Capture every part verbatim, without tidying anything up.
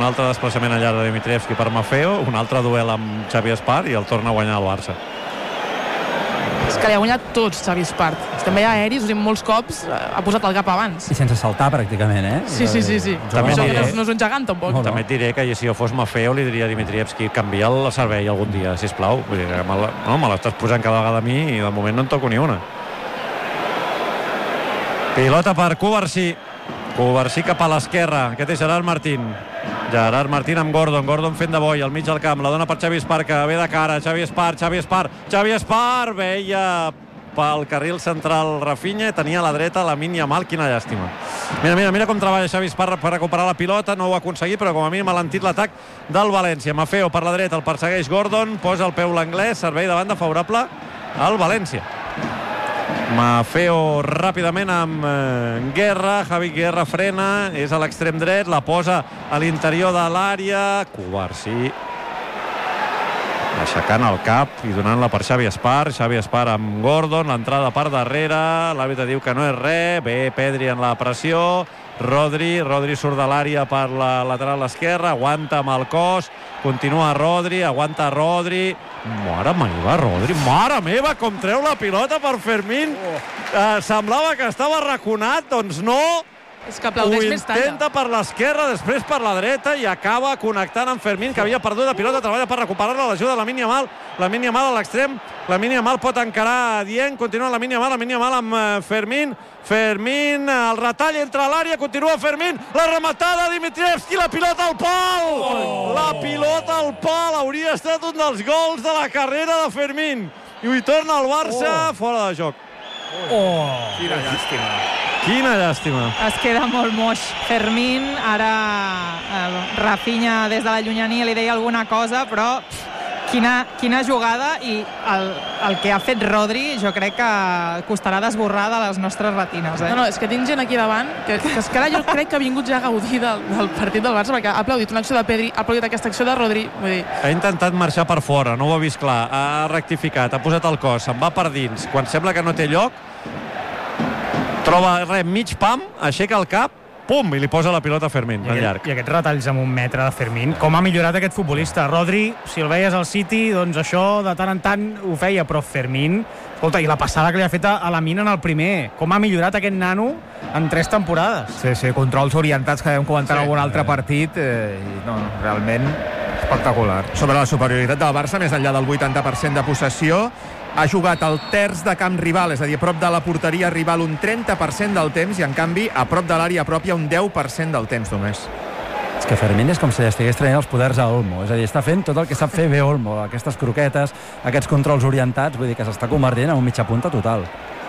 un altre desplaçament allà de Dimitrievski per Maffeo, un altre duel amb Xavi Espart i el torna a guanyar el Barça. És que li ha guanyat tots Xavi Espart. També hi ha aeris, molts cops ha posat el cap abans. I sense saltar pràcticament, eh? Sí, sí, sí, sí. També Això diré, no, és, no és un gegant tampoc. No, no. També et diré que si jo fos Maffeo li diria a Dimitrievski, canvia el servei algun dia, sisplau. Vull dir, me la, no, me l'estàs posant cada vegada a mi i de moment no en toco ni una. Pilota per Cubarsí. Cubarsí cap a l'esquerra. Aquest és Gerard Martín. Gerard Martín amb Gordon. Gordon fent de boi al mig del camp. La dona per Xavi Espart, que ve de cara. Xavi Espart, Xavi Espart, Xavi Espart. Veia pel carril central Rafinha, tenia a la dreta Lamine Yamal. Quina llàstima. Mira, mira, mira com treballa Xavi Espart per recuperar la pilota. No ho ha aconseguit, però com a mínim ha alentit l'atac del València. Maffeo per la dreta, el persegueix Gordon, posa el peu l'anglès, servei de banda favorable al València. Maffeo ràpidament amb eh, Guerra. Javi Guerra frena, és a l'extrem dret, la posa a l'interior de l'àrea. Cubarsí aixecant el cap i donant-la per Xavi Espart. Xavi Espart amb Gordon, l'entrada per darrere, l'àrbitre diu que no és res. Bé, Pedri en la pressió, Rodri, Rodri surt de l'àrea per la lateral esquerra, aguanta amb el cos, continua Rodri, aguanta Rodri. Mare meva, Rodri, mare meva, com treu la pilota per Fermín. Eh, semblava que estava arraconat, doncs no. És que aplaudeix més talla. Ho intenta per l'esquerra, després per la dreta i acaba connectant amb Fermín, que havia perdut la pilota, treballa per recuperar-la, l'ajuda de Lamine Yamal. Lamine Yamal a l'extrem, Lamine Yamal pot encarar Dieng, continua Lamine Yamal, Lamine Yamal amb Fermín. Fermín, el retall entre l'àrea, continua Fermín, la rematada de Dimitrievski, la pilota al pal! Oh. La pilota al pal, hauria estat un dels gols de la carrera de Fermín. I hi torna el Barça, oh. Fora de joc. Oh, quina llàstima. Quina llàstima. Es queda molt moix Fermín. Ara eh, Rafinha des de la llunyania li deia alguna cosa, però quina, quina jugada, i el, el que ha fet Rodri jo crec que costarà d'esborrar de les nostres retines. Eh? No, no, és que tinc gent aquí davant que, que es queda, jo crec que ha vingut ja a gaudir del, del partit del Barça, perquè ha aplaudit una acció de Pedri, ha aplaudit aquesta acció de Rodri. Vull dir... Ha intentat marxar per fora, no ho ha vist clar, ha rectificat, ha posat el cos, se'n va per dins, quan sembla que no té lloc, troba res, mig pam, aixeca el cap, pum, i li posa la pilota a Fermín, en llarg. I aquests retalls amb un metre de Fermín, com ha millorat aquest futbolista. Rodri, si el veies al City, doncs això de tant en tant ho feia, però Fermín, escolta, i la passada que li ha fet a la mina en el primer, com ha millorat aquest nano en tres temporades. Sí, sí, controls orientats que vam comentar sí, en algun altre partit, eh, i no, realment espectacular. Sobre la superioritat del Barça, més enllà del vuitanta per cent de possessió, ha jugat al terç de camp rival, és a dir, a prop de la porteria rival un trenta per cent del temps, i en canvi a prop de l'àrea pròpia un deu per cent del temps només. És que Fermín és com si estigués traient els poders a Olmo, és a dir, està fent tot el que sap fer bé Olmo, aquestes croquetes, aquests controls orientats, vull dir que s'està convertint en un mitja punta total.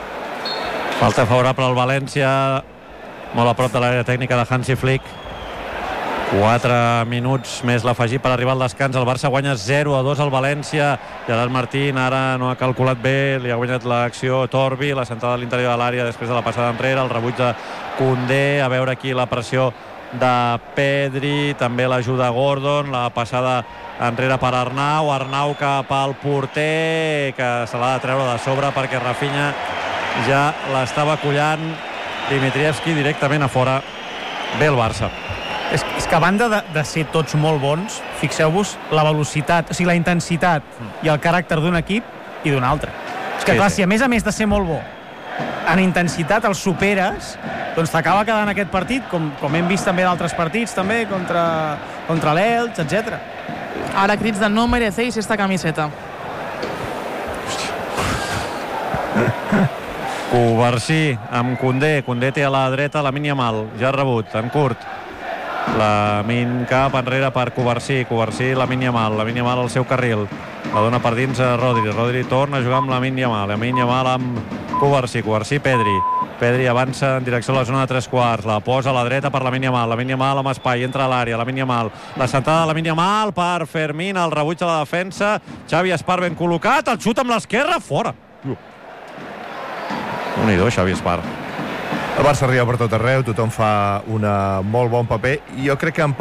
Falta favorable al València, molt a prop de l'àrea tècnica de Hansi Flick. quatre minuts més l'afegit per arribar al descans. El Barça guanya zero a dos al València. Gerard Martín ara no ha calculat bé, li ha guanyat l'acció Torbi, la sentada a l'interior de l'àrea després de la passada enrere, el rebuig de Koundé, a veure aquí la pressió de Pedri, també l'ajuda Gordon, la passada enrere per Arnau, Arnau cap al porter, que se l'ha de treure de sobre perquè Rafinha ja l'estava collant. Dimitrievski directament a fora. Bé el Barça. És, és que a banda de, de ser tots molt bons, fixeu-vos la velocitat, o sigui, la intensitat i el caràcter d'un equip i d'un altre. És que, sí, clar, sí. Si a més a més de ser molt bo en intensitat el superes, doncs t'acaba quedant aquest partit, com, com hem vist també d'altres partits, també, contra, contra l'Elx, etcètera. Ara crits de no merecéis esta camiseta. Cubarsí amb Koundé. Koundé té a la dreta Lamine Yamal, ja ha rebut, en curt. Lamine cap enrere per Cubarsí. Cubarsí, Lamine Yamal. Lamine Yamal al seu carril. La dona per dins a Rodri. Rodri torna a jugar amb Lamine Yamal. Lamine Yamal amb Cubarsí. Cubarsí, Pedri. Pedri avança en direcció a la zona de tres quarts. La posa a la dreta per Lamine Yamal. Lamine Yamal amb espai. Entra a l'àrea. Lamine Yamal. La sentada de Lamine Yamal per Fermín. El rebuig de la defensa. Xavi Espart ben col·locat. El xut amb l'esquerra. Fora. Déu-n'hi-do, Xavi Espart. El Barça arriba per tot arreu, tothom fa un molt bon paper, i jo crec que en part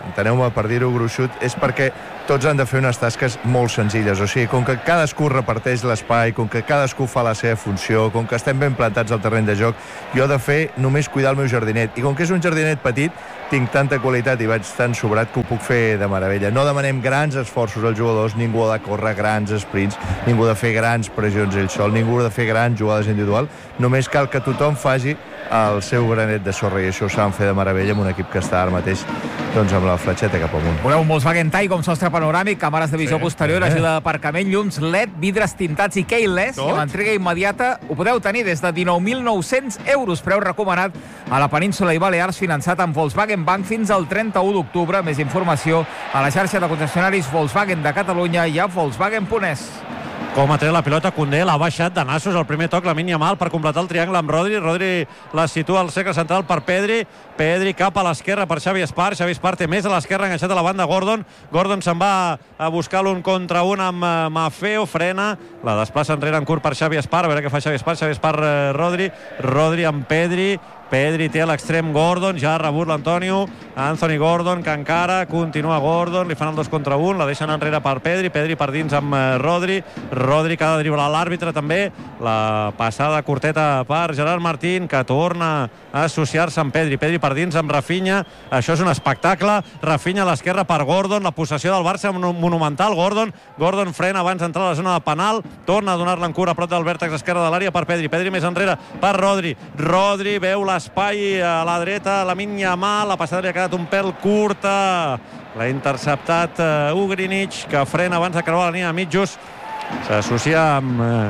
enteneu-me per dir-ho gruixut, és perquè tots han de fer unes tasques molt senzilles. O sigui, com que cadascú reparteix l'espai, com que cadascú fa la seva funció, com que estem ben plantats al terreny de joc, jo he de fer només cuidar el meu jardinet. I com que és un jardinet petit, tinc tanta qualitat i vaig tan sobrat que ho puc fer de meravella. No demanem grans esforços als jugadors, ningú ha de córrer grans sprints, ningú ha de fer grans pressions ell sol, ningú ha de fer grans jugades individuals, només cal que tothom faci el seu granet de sorra, i això ho saben fer de meravella amb un equip que està ara mateix doncs amb la fletxeta cap amunt. Voleu un Volkswagen Tide com sostre panoràmic, càmeres de visió sí, posterior, sí. ajuda d'aparcament, llums L E D, vidres tintats i keyless, i amb entrega immediata ho podeu tenir des de dinou mil nou-cents euros, preu recomanat a la península i Balears, finançat amb Volkswagen Bank fins al trenta-u d'octubre. Més informació a la xarxa de concessionaris Volkswagen de Catalunya i a Volkswagen punt es. Com ha tret la pilota Koundé, l'ha baixat de nassos al primer toc, Lamine Yamal per completar el triangle amb Rodri. Rodri la situa al cercle central per Pedri. Pedri cap a l'esquerra per Xavi Espart. Xavi Espart té més a l'esquerra, enganxat a la banda Gordon. Gordon se'n va a buscar l'un contra un amb Maffeo, frena, la desplaça enrere en curt per Xavi Espart. A veure què fa Xavi Espart. Xavi Espart, eh, Rodri. Rodri amb Pedri. Pedri té a l'extrem Gordon, ja ha rebut l'Antonio, Anthony Gordon, que encara continua Gordon, li fan el dos contra un, la deixen enrere per Pedri, Pedri per dins amb Rodri, Rodri que ha de driblar l'àrbitre també, la passada curteta per Gerard Martín, que torna a associar-se amb Pedri, Pedri per dins amb Rafinha, això és un espectacle, Rafinha a l'esquerra per Gordon, la possessió del Barça monumental, Gordon, Gordon frena abans d'entrar a la zona de penal, torna a donar-la en cura a prop del vèrtex esquerre de l'àrea per Pedri, Pedri més enrere per Rodri, Rodri veu la espai a la dreta, Lamine Yamal, la passada li ha quedat un pèl curta, l'ha interceptat uh, Ugrinic, que frena abans de creuar la línia de mitjos, s'associa amb uh,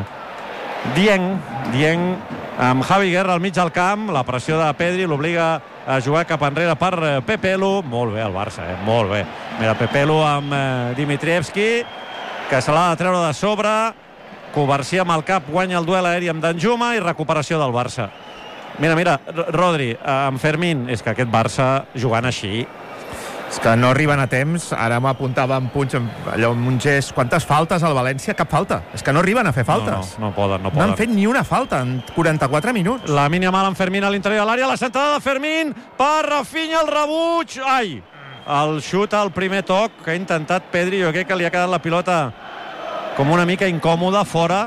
Dieng, Dieng amb Javi Guerra al mig del camp, la pressió de Pedri l'obliga a jugar cap enrere per uh, Pepelu, molt bé el Barça, eh? molt bé, mira Pepelu amb uh, Dimitrievski, que se l'ha de treure de sobre, Covarsí amb el cap guanya el duel aeri amb Danjuma i recuperació del Barça. Mira, mira, Rodri, amb Fermín, és que aquest Barça jugant així... És que no arriben a temps, ara m'apuntava en Puig, allò amb un gest, quantes faltes al València? Cap falta, és que no arriben a fer faltes. No, no, no poden, no poden. poden. No han fet ni una falta en quaranta-quatre minuts. Lamine Yamal amb Fermín a l'interior de l'àrea, la centrada de Fermín per Rafinha, el rebuig, ai! El xut al primer toc que ha intentat Pedri, jo crec que li ha quedat la pilota com una mica incòmoda, fora,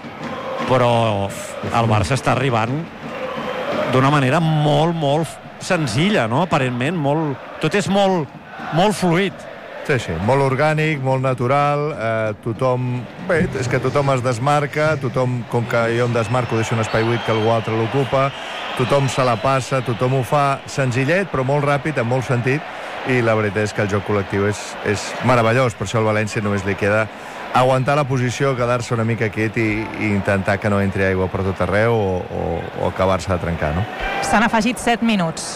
però el Barça està arribant d'una manera molt, molt senzilla, no? Aparentment, molt... tot és molt, molt fluid. Sí, sí, molt orgànic, molt natural, eh, tothom... Bé, és que tothom es desmarca, tothom, com que jo em desmarco, deixa un espai buit que algú altre l'ocupa, tothom se la passa, tothom ho fa senzillet, però molt ràpid, amb molt sentit, i la veritat és que el joc col·lectiu és, és meravellós, per això al València només li queda aguantar la posició, quedar-se una mica quiet i, i intentar que no entri aigua per tot arreu o, o, o acabar-se de trencar, no? S'han afegit set minuts.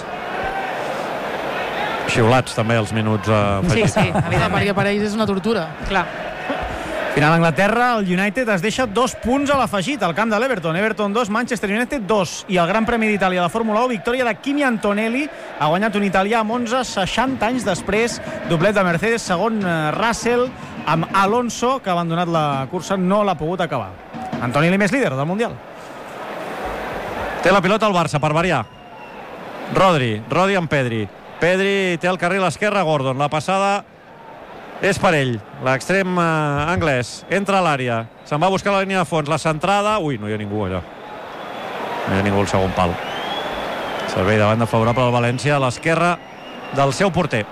Xiulats també els minuts eh, afegits. Sí, sí, evidentment, perquè per ells és una tortura. Clar. Final d'Anglaterra, el United es deixa dos punts a l'afegit al camp de l'Everton. Everton dos, Manchester United dos. I el Gran Premi d'Itàlia de Fórmula u, victòria de Kimi Antonelli. Ha guanyat un italià a Monza seixanta anys després. Doblet de Mercedes, segon Russell, amb Alonso, que ha abandonat la cursa, no l'ha pogut acabar. Antonelli més líder del Mundial. Té la pilota al Barça, per variar. Rodri, Rodri amb Pedri. Pedri té el carril esquerre, Gordon. La passada és per ell, l'extrem eh, anglès. Entra a l'àrea, se'n va a buscar la línia de fons. La centrada... Ui, no hi ha ningú allò. No hi ha ningú al segon pal. Servei de banda favorable al València a l'esquerra del seu porter.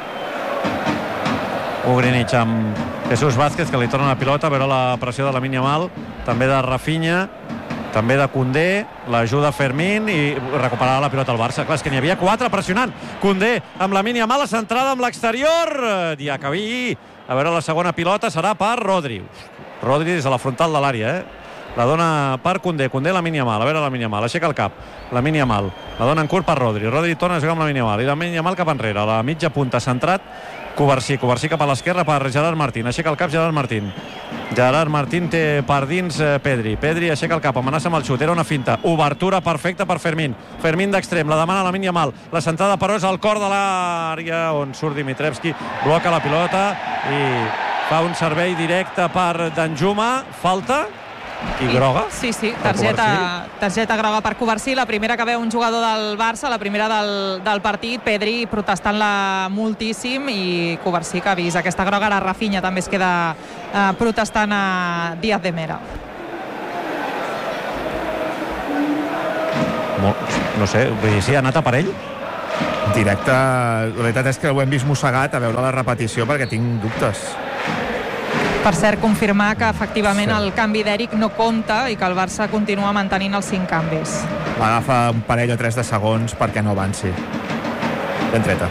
Ugrinic amb Jesús Vázquez, que li torna la pilota, a veure la pressió de Lamine Yamal, també de Rafinha, també de Koundé, l'ajuda Fermín i recuperarà la pilota al Barça. Clar, és que n'hi havia quatre pressionant. Koundé amb Lamine Yamal, la centrada amb l'exterior. Diacabí. A veure, la segona pilota serà per Rodri. Rodri des de la frontal de l'àrea, eh? La dona per Koundé. Koundé, Lamine Yamal. A veure Lamine Yamal. Aixeca el cap. Lamine Yamal. La dona en curt per Rodri. Rodri torna a jugar amb Lamine Yamal. I Lamine Yamal cap enrere. A la mitja punta centrat. Covarsí, Covarsí cap a l'esquerra per Gerard Martín, aixeca el cap Gerard Martín, Gerard Martín té per dins eh, Pedri, Pedri aixeca el cap, amenaça amb el xut, era una finta, obertura perfecta per Fermín, Fermín d'extrem, la demana Lamine Yamal, la centrada però és al cor de l'àrea on surt Dimitrievski, bloca la pilota i fa un servei directe per Danjuma, falta? I groga? Sí, sí, Per targeta, targeta groga per Covarsí, la primera que veu un jugador del Barça, la primera del, del partit, Pedri protestant-la moltíssim, i Covarsí que ha vist aquesta groga. Ara Rafinha també es queda eh, protestant a Díaz de Mera. No sé, vull dir, sí, ha anat a per ell? Directe, la veritat és que ho hem vist mossegat a veure la repetició perquè tinc dubtes. Per cert, confirmar que efectivament sí. el canvi d'Eric no compta i que el Barça continua mantenint els cinc canvis. Agafa un parell o tres de segons perquè no avanci. Ben treta.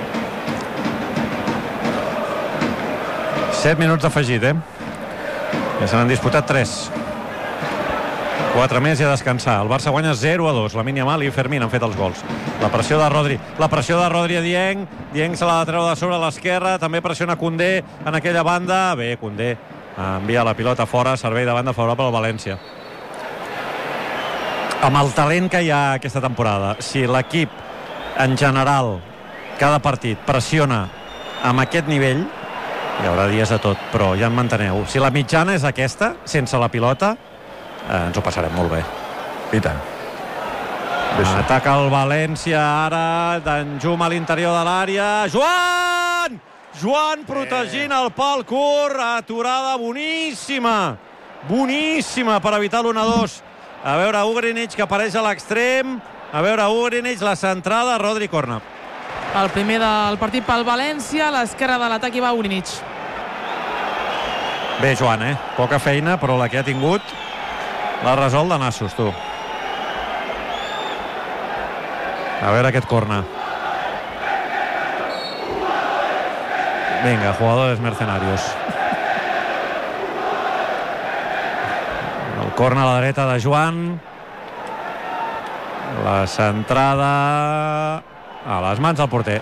set minuts d'afegit, eh? Ja se n'han disputat tres. quatre més i a descansar. El Barça guanya zero a dos. Lamine Yamal i Fermín han fet els gols. La pressió de Rodri. La pressió de Rodri a Dieng. Dieng se l'ha de treure de sobre a l'esquerra. També pressiona Koundé en aquella banda. Bé, Koundé envia la pilota fora. Servei de banda favorable al València. Amb el talent que hi ha aquesta temporada, si l'equip en general, cada partit, pressiona amb aquest nivell, hi haurà dies de tot, però ja en manteneu. Si la mitjana és aquesta, sense la pilota, Eh, ens ho passarem molt bé. I tant. Ataca el València ara, d'Anjum a l'interior de l'àrea. Joan! Joan protegint el pal curt. Aturada boníssima. Boníssima per evitar l'u a dos. A veure Ugrinic que apareix a l'extrem. A veure Ugrinic, la centrada. Rodri, corna. El primer del partit pel València. A l'esquerra de l'atac hi va Ugrinic. Bé, Joan, eh? Poca feina, però la que ha tingut l'ha resolt de nassos, tu. A veure aquest corna. Vinga, jugadores mercenarios. El corna a la dreta de Joan. La centrada a les mans del porter.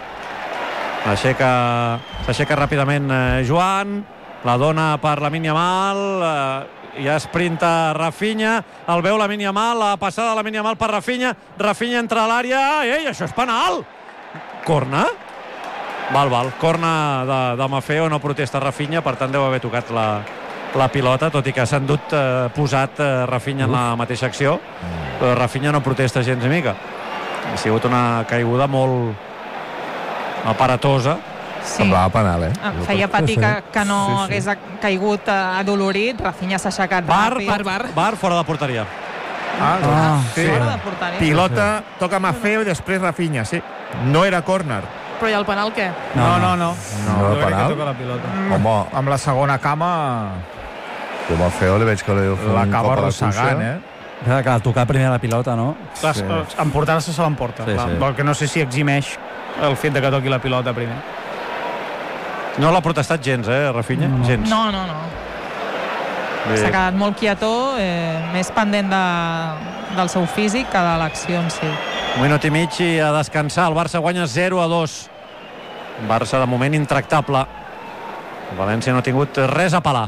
S'aixeca ràpidament Joan. La dona per Lamine Yamal. Ja esprinta Rafinha, el veu Lamine Yamal, la passada de Lamine Yamal per Rafinha, Rafinha entra a l'àrea, ei, això és penal! Corna? Val, val, corna de, de Maffeo, no protesta Rafinha, per tant deu haver tocat la, la pilota, tot i que s'ha endut eh, posat eh, Rafinha en la mateixa acció, però Rafinha no protesta gens ni mica. Ha sigut una caiguda molt aparatosa. Sí. Semblava penal, eh? Feia patir que, que no sí, sí. hagués caigut adolorit. Rafinha s'ha aixecat Bar, ràpid. Bar, bar. Bar fora de porteria. Ah, Ah, sí. Fora de porteria. Pilota, toca Maffeo i després Rafinha, sí. No era córner. Però i el penal què? No, no, no. No, Jo crec que penal? toca la pilota. Home, Amb la segona cama jo amb el Feo li veig que li deu fer un l'acaba cop a la arrossegant, cuixa. eh? Clar, clar, tocar primer la pilota, no? Clar, Sí. emportar-se se l'emporta. Sí, Clar, sí. Vol que no sé si eximeix el fet de que toqui la pilota primer. No l'ha protestat gens, eh, Rafinha? No. Gens. No, no, no. Bé. S'ha quedat molt quietó, eh, més pendent de, del seu físic que de l'acció en si. Un minut i mig i a descansar. El Barça guanya zero a dos. Barça de moment intractable. El València no ha tingut res a pelar.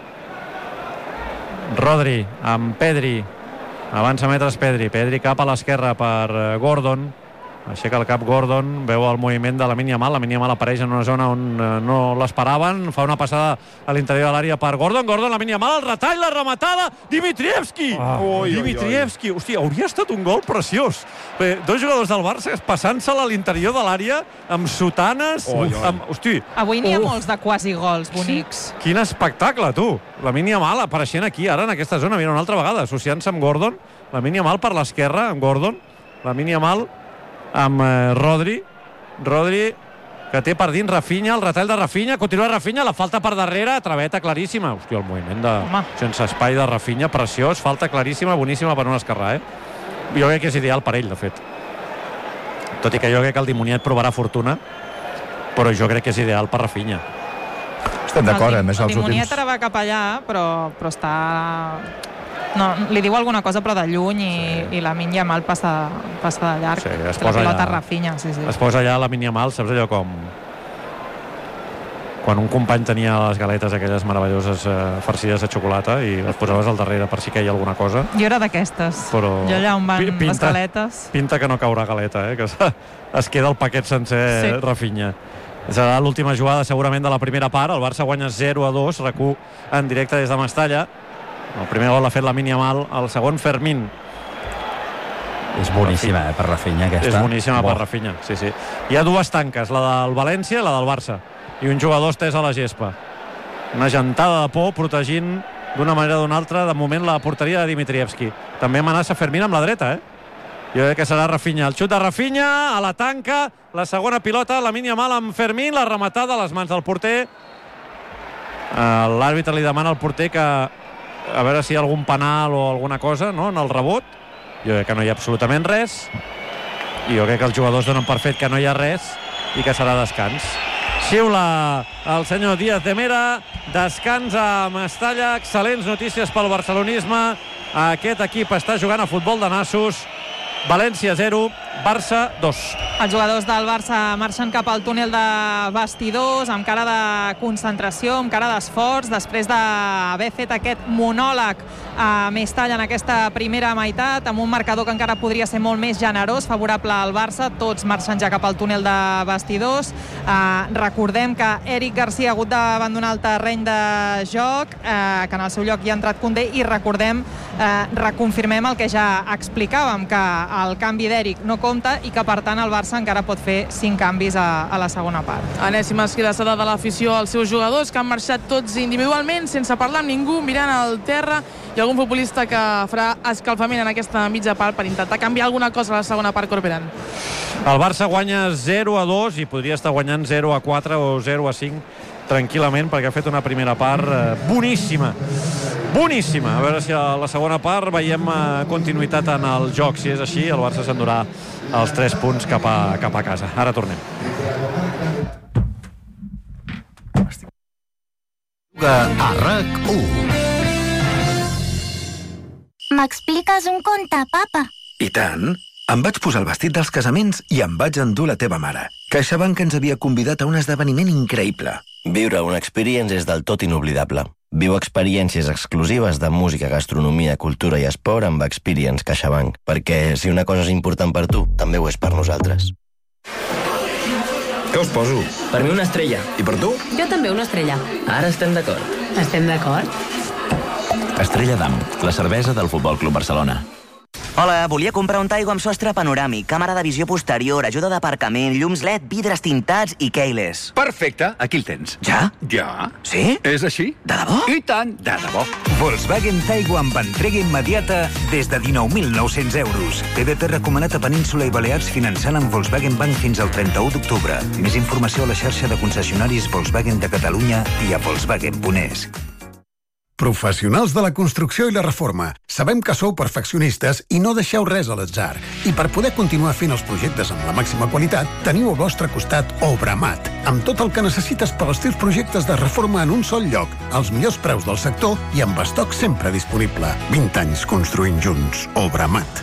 Rodri amb Pedri. Avança metres Pedri. Pedri cap a l'esquerra per eh, Gordon. Aixeca el cap Gordon, veu el moviment de Lamine Yamal. Lamine Yamal apareix en una zona on eh, no l'esperaven, fa una passada a l'interior de l'àrea per Gordon. Gordon, Lamine Yamal, el retall, la rematada, Dimitrievski! Oh. Dimitrievski! Hòstia, hauria estat un gol preciós. Bé, dos jugadors del Barça passant-se'l a l'interior de l'àrea amb sotanes. Oi, oi. Amb, hosti, Avui n'hi ha Uf. molts de quasi gols bonics. quin espectacle, tu! Lamine Yamal apareixent aquí, ara en aquesta zona, mira, una altra vegada, associant-se amb Gordon. Lamine Yamal per l'esquerra, amb Gordon. Lamine Yamal amb eh, Rodri. Rodri que té per dins Rafinha, el retall de Rafinha, continua Rafinha, la falta per darrere, traveta claríssima. Hòstia, el moviment de... Home. sense espai de Rafinha, preciós, falta claríssima, boníssima per un esquerrà, eh? Jo crec que és ideal per ell, de fet. Tot i que jo crec que el dimoniet provarà fortuna, però jo crec que és ideal per Rafinha. Estem d'acord, El eh? Més Dim- els El dimoniet últims... ara va cap allà, però, però està... No, li diu alguna cosa però de lluny i, sí. i la Lamine Yamal passa, passa de llarg. Sí, es la posa pilota allà. Rafinha, sí, sí. Es posa allà Lamine Yamal, saps allò com... quan un company tenia les galetes aquelles meravelloses eh, farcides de xocolata i les posaves al darrere per si queia alguna cosa. Jo era d'aquestes. Però... Jo allà on van Pi- pinta- les galetes. Pinta que no caurà galeta, eh? Que es- es queda el paquet sencer, Sí. sí. Rafinha. Serà l'última jugada segurament de la primera part. El Barça guanya zero a dos, RAC u en directe des de Mestalla. El primer gol l'ha fet Lamine Yamal, el segon Fermín. És boníssima, eh, per Rafinha, aquesta. És boníssima per Rafinha, sí, sí. Hi ha dues tanques, la del València i la del Barça. I un jugador estès a la gespa. Una gentada de por protegint d'una manera o d'una altra, de moment, la porteria de Dimitrievski. També amenaça Fermín amb la dreta, eh? Jo crec que serà Rafinha. El xut de Rafinha, a la tanca, la segona pilota, Lamine Yamal amb Fermín, la rematada a les mans del porter. L'àrbitre li demana al porter que a veure si hi ha algun penal o alguna cosa, no?, en el rebot. Jo crec que no hi ha absolutament res. I jo crec que els jugadors donen per fet que no hi ha res i que serà descans. Xiula el senyor Díaz de Mera, descans a Mestalla. Excel·lents notícies pel barcelonisme. Aquest equip està jugant a futbol de nassos. València zero, Barça dos. Els jugadors del Barça marxen cap al túnel de vestidors amb cara de concentració, amb cara d'esforç, després d'haver fet aquest monòleg a Mestalla en aquesta primera meitat, amb un marcador que encara podria ser molt més generós, favorable al Barça. Tots marxen ja cap al túnel de vestidors. Eh, recordem que Eric Garcia ha hagut d'abandonar el terreny de joc, eh, que en el seu lloc hi ha entrat Koundé, i recordem, eh, reconfirmem el que ja explicàvem, que el canvi d'Eric no compta i que, per tant, el Barça encara pot fer cinc canvis a, a la segona part. Enèsima esquilassada de l'afició als seus jugadors, que han marxat tots individualment, sense parlar amb ningú, mirant al terra, i algun futbolista que farà escalfament en aquesta mitja part per intentar canviar alguna cosa a la segona part, Corberán. El Barça guanya zero a dos i podria estar guanyant zero a quatre o zero a cinc tranquil·lament, perquè ha fet una primera part eh, boníssima. Boníssima. A veure si a la segona part veiem eh, continuïtat en el joc. Si és així, el Barça s'endurà els tres punts cap a, cap a casa. Ara tornem. A RAC u. M'expliques un conte, papa? I tant. Em vaig posar el vestit dels casaments i em vaig endur la teva mare. CaixaBank ens havia convidat a un esdeveniment increïble. Viure una experience és del tot inoblidable. Viu experiències exclusives de música, gastronomia, cultura i esport amb Experience CaixaBank. Perquè si una cosa és important per tu, també ho és per nosaltres. Què us poso? Per mi una estrella. I per tu? Jo també una estrella. Ara estem d'acord. Estem d'acord? Estrella d'Am, la cervesa del Futbol Club Barcelona. Hola, volia comprar un Taigo amb sostre panoràmic, càmera de visió posterior, ajuda d'aparcament, llums L E D, vidres tintats i keyless. Perfecte, aquí el tens. Ja? Ja. Sí? És així? De debò? I tant, de debò. Volkswagen Taigo amb entrega immediata des de dinou mil nou-cents euros. P V P recomanat a Península i Balears finançant amb Volkswagen Bank fins al trenta-u d'octubre. Més informació a la xarxa de concessionaris Volkswagen de Catalunya i a Volkswagen punt es. Professionals de la construcció i la reforma. Sabem que sou perfeccionistes i no deixeu res a l'atzar. I per poder continuar fent els projectes amb la màxima qualitat, teniu al vostre costat Obramat, amb tot el que necessites per als teus projectes de reforma en un sol lloc, als millors preus del sector i amb estoc sempre disponible. vint anys construint junts. Obramat.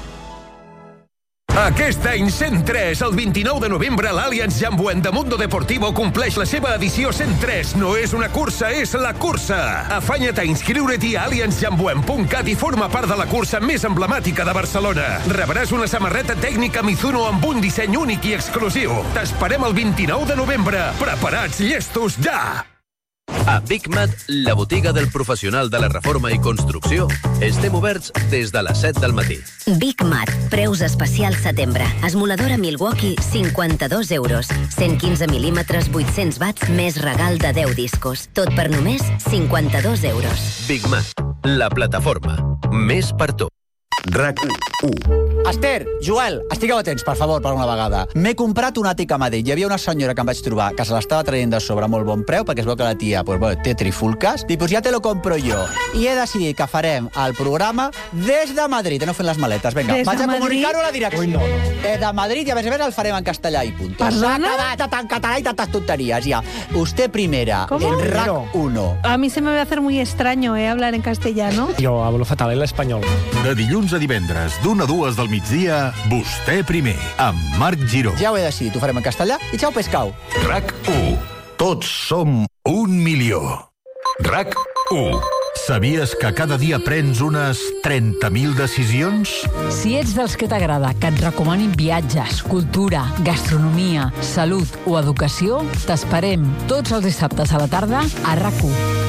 Aquest any cent tres, el vint-i-nou de novembre, l'Allianz Jambuend de Mundo Deportivo compleix la seva edició cent tres. No és una cursa, és la cursa. Afanya't a inscriure't a allianz jambuend punt cat i forma part de la cursa més emblemàtica de Barcelona. Rebràs una samarreta tècnica Mizuno amb un disseny únic i exclusiu. T'esperem el vint-i-nou de novembre. Preparats, llestos, ja! A Big Mat, la botiga del professional de la reforma i construcció, estem oberts des de les set del matí. Big Mat, preus especials setembre. Esmoladora Milwaukee, cinquanta-dos euros. cent quinze mil·límetres, vuit-cents watts, més regal de deu discos. Tot per només cinquanta-dos euros. Big Mat, la plataforma. Més per tu. RAC u. Esther, Joel, estigueu atents, per favor, per una vegada. M'he comprat un àtic a Madrid. Hi havia una senyora que em vaig trobar que se l'estava traient de sobre a molt bon preu, perquè es veu que la tia pues, bueno, té trifulques. I pues ja te lo compro jo. I he decidit que farem el programa des de Madrid. No fent les maletes. Vinga, des vaig a comunicar-ho a la direcció. Ui, no, no. Des de Madrid i a més a més el farem en castellà i punt. S'ha acabat en català i tantes tonteries, ja. Usted primera, ¿Cómo? en RAC uno. A mí se me va a hacer muy extraño, ¿eh? Hablar en castellano. Yo hablo fatal en español. De dilluns a divendres, d'una a dues del migdia, Vostè primer, amb Marc Giró. Ja ho he decidit, ho farem en castellà i xau pescau. RAC u. Tots som un milió. RAC u. Sabies que cada dia prens unes trenta mil decisions? Si ets dels que t'agrada que et recomanin viatges, cultura, gastronomia, salut o educació, t'esperem tots els dissabtes a la tarda a RAC u.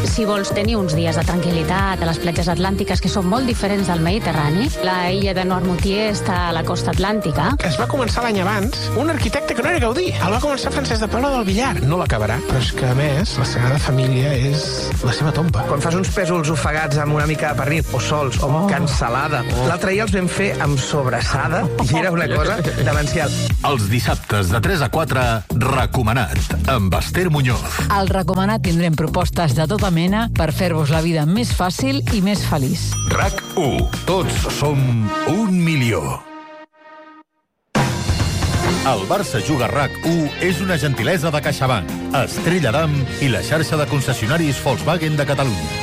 Si vols tenir uns dies de tranquil·litat a les platges atlàntiques, que són molt diferents del Mediterrani, la illa de Noirmoutier està a la costa atlàntica. Que es va començar l'any abans, un arquitecte que no era Gaudí. El va començar Francesc de Paula del Villar. No l'acabarà, però és que, a més, la Sagrada Família és la seva tomba. Quan fas uns pèsols ofegats amb una mica de pernil, o sols, o amb cansalada. Oh. L'altre dia els vam fer amb sobrassada i era una cosa demencial. Els dissabtes de tres a quatre, recomanat, amb Esther Muñoz. Al recomanat tindrem propostes de tota mena per fer-vos la vida més fàcil i més feliç. RAC u. Tots som un milió. El Barça Juga RAC u és una gentilesa de CaixaBank, Estrella Damm i la xarxa de concessionaris Volkswagen de Catalunya.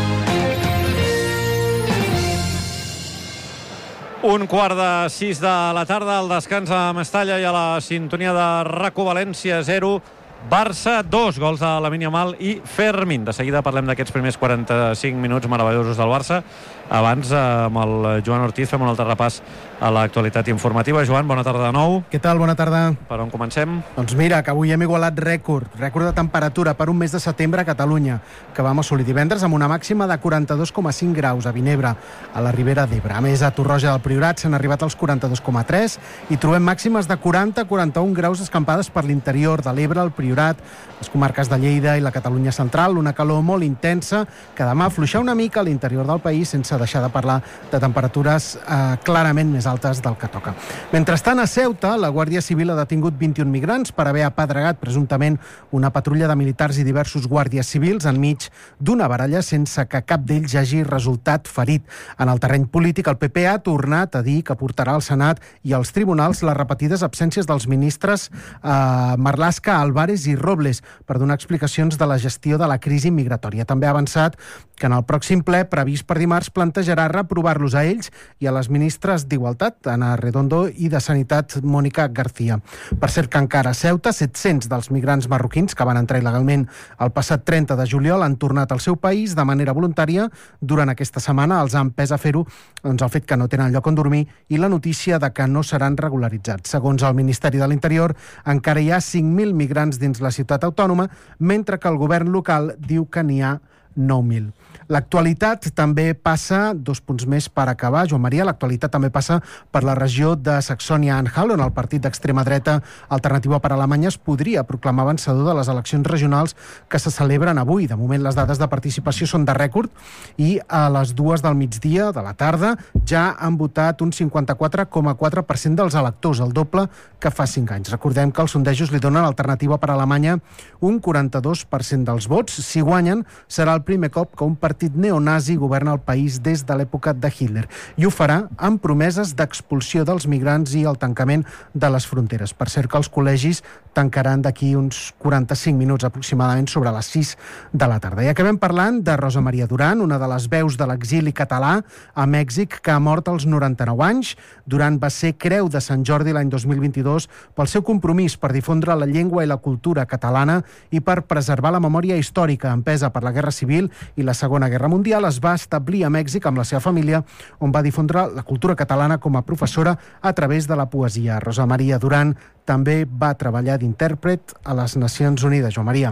Un quart de sis de la tarda, el descans a Mestalla i a la sintonia de RAC u València zero, Barça dos, gols de Lamine Yamal i Fermín. De seguida parlem d'aquests primers quaranta-cinc minuts meravellosos del Barça. Abans, amb el Joan Ortiz, fem un altre repàs a l'actualitat informativa. Joan, bona tarda de nou. Què tal? Bona tarda. Per on comencem? Doncs mira, que avui hem igualat rècord, rècord de temperatura per un mes de setembre a Catalunya, que vam assolir divendres amb una màxima de quaranta-dos coma cinc graus a Vinebre, a la Ribera d'Ebre. A més, a Torroja del Priorat s'han arribat als quaranta-dos coma tres i trobem màximes de quaranta a quaranta-un graus escampades per l'interior de l'Ebre, el Priorat, les comarques de Lleida i la Catalunya central. Una calor molt intensa que demà afluixar una mica a l'interior del país, sense deixar de parlar de temperatures eh, clarament més altes del que toca. Mentrestant, a Ceuta, la Guàrdia Civil ha detingut vint-i-un migrants per haver apedregat presumptament una patrulla de militars i diversos guàrdies civils enmig d'una baralla sense que cap d'ells hagi resultat ferit. En el terreny polític, el P P ha tornat a dir que portarà al Senat i als tribunals les repetides absències dels ministres eh, Marlaska, Álvarez i Robles per donar explicacions de la gestió de la crisi migratòria. També ha avançat que en el pròxim ple, previst per dimarts, plantejarà reprovar-los a ells i a les ministres d'Igualtat, Ana Redondo, i de Sanitat, Mònica García. Per cert que encara a Ceuta, set-cents dels migrants marroquins que van entrar il·legalment el passat trenta de juliol han tornat al seu país de manera voluntària. Durant aquesta setmana els ha empès a fer-ho doncs, el fet que no tenen lloc on dormir i la notícia de que no seran regularitzats. Segons el Ministeri de l'Interior, encara hi ha cinc mil migrants dins la ciutat autònoma, mentre que el govern local diu que n'hi ha nou mil. L'actualitat també passa, dos punts més per acabar, Joan Maria, l'actualitat també passa per la regió de Saxònia-Anhalt, on el partit d'extrema dreta Alternativa per Alemanya es podria proclamar vencedor de les eleccions regionals que se celebren avui. De moment les dades de participació són de rècord i a les dues del migdia de la tarda ja han votat un cinquanta-quatre coma quatre per cent dels electors, el doble que fa cinc anys. Recordem que els sondejos li donen Alternativa per Alemanya un quaranta-dos per cent dels vots. Si guanyen, serà el primer cop que un partit neonazi governa el país des de l'època de Hitler, i ho farà amb promeses d'expulsió dels migrants i el tancament de les fronteres. Per cert que els col·legis tancaran d'aquí uns quaranta-cinc minuts aproximadament, sobre les sis de la tarda. I acabem parlant de Rosa Maria Duran, una de les veus de l'exili català a Mèxic, que ha mort als noranta-nou anys. Duran va ser Creu de Sant Jordi l'any dos mil vint-i-dos pel seu compromís per difondre la llengua i la cultura catalana i per preservar la memòria històrica empesa per la Guerra Civil i la Segona Guerra Mundial. Es va establir a Mèxic amb la seva família, on va difondre la cultura catalana com a professora a través de la poesia. Rosa Maria Duran també va treballar d'intèrpret a les Nacions Unides. Joan Maria.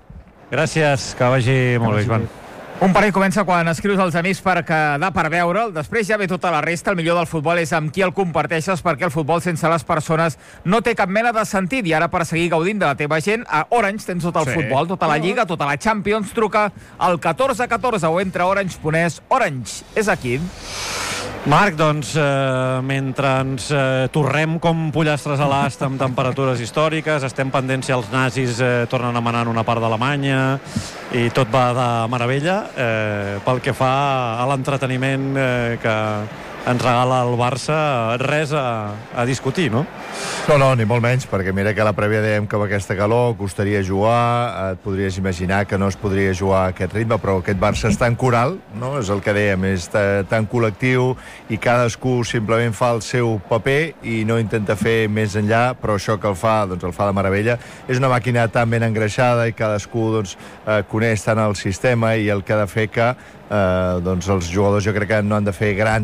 Gràcies, que vagi molt bé, Joan. Un parell comença quan escrius als amics per quedar per veure'l, després ja ve tota la resta. El millor del futbol és amb qui el comparteixes, perquè el futbol sense les persones no té cap mena de sentit. I ara, per seguir gaudint de la teva gent, a Orange tens tot el sí. futbol, tota la Lliga, tota la Champions. Truca al catorze catorze o entra a orange punt es. Orange és aquí. Marc, doncs, eh, mentre ens eh, torrem com pollastres a l'ast amb temperatures històriques, estem pendents si els nazis eh, tornen a manar en una part d'Alemanya i tot va de meravella, eh, pel que fa a l'entreteniment eh, que ens regala el Barça, res a, a discutir, no? No, no, ni molt menys, perquè mira que a la prèvia dèiem que amb aquesta calor costaria jugar, et podries imaginar que no es podria jugar a aquest ritme, però aquest Barça és tan coral, no? És el que dèiem, és tan col·lectiu i cadascú simplement fa el seu paper i no intenta fer més enllà, però això que el fa, doncs el fa de meravella. És una màquina tan ben engreixada i cadascú doncs, eh, coneix tant el sistema i el que ha de fer que eh, doncs els jugadors jo crec que no han de fer grans esforços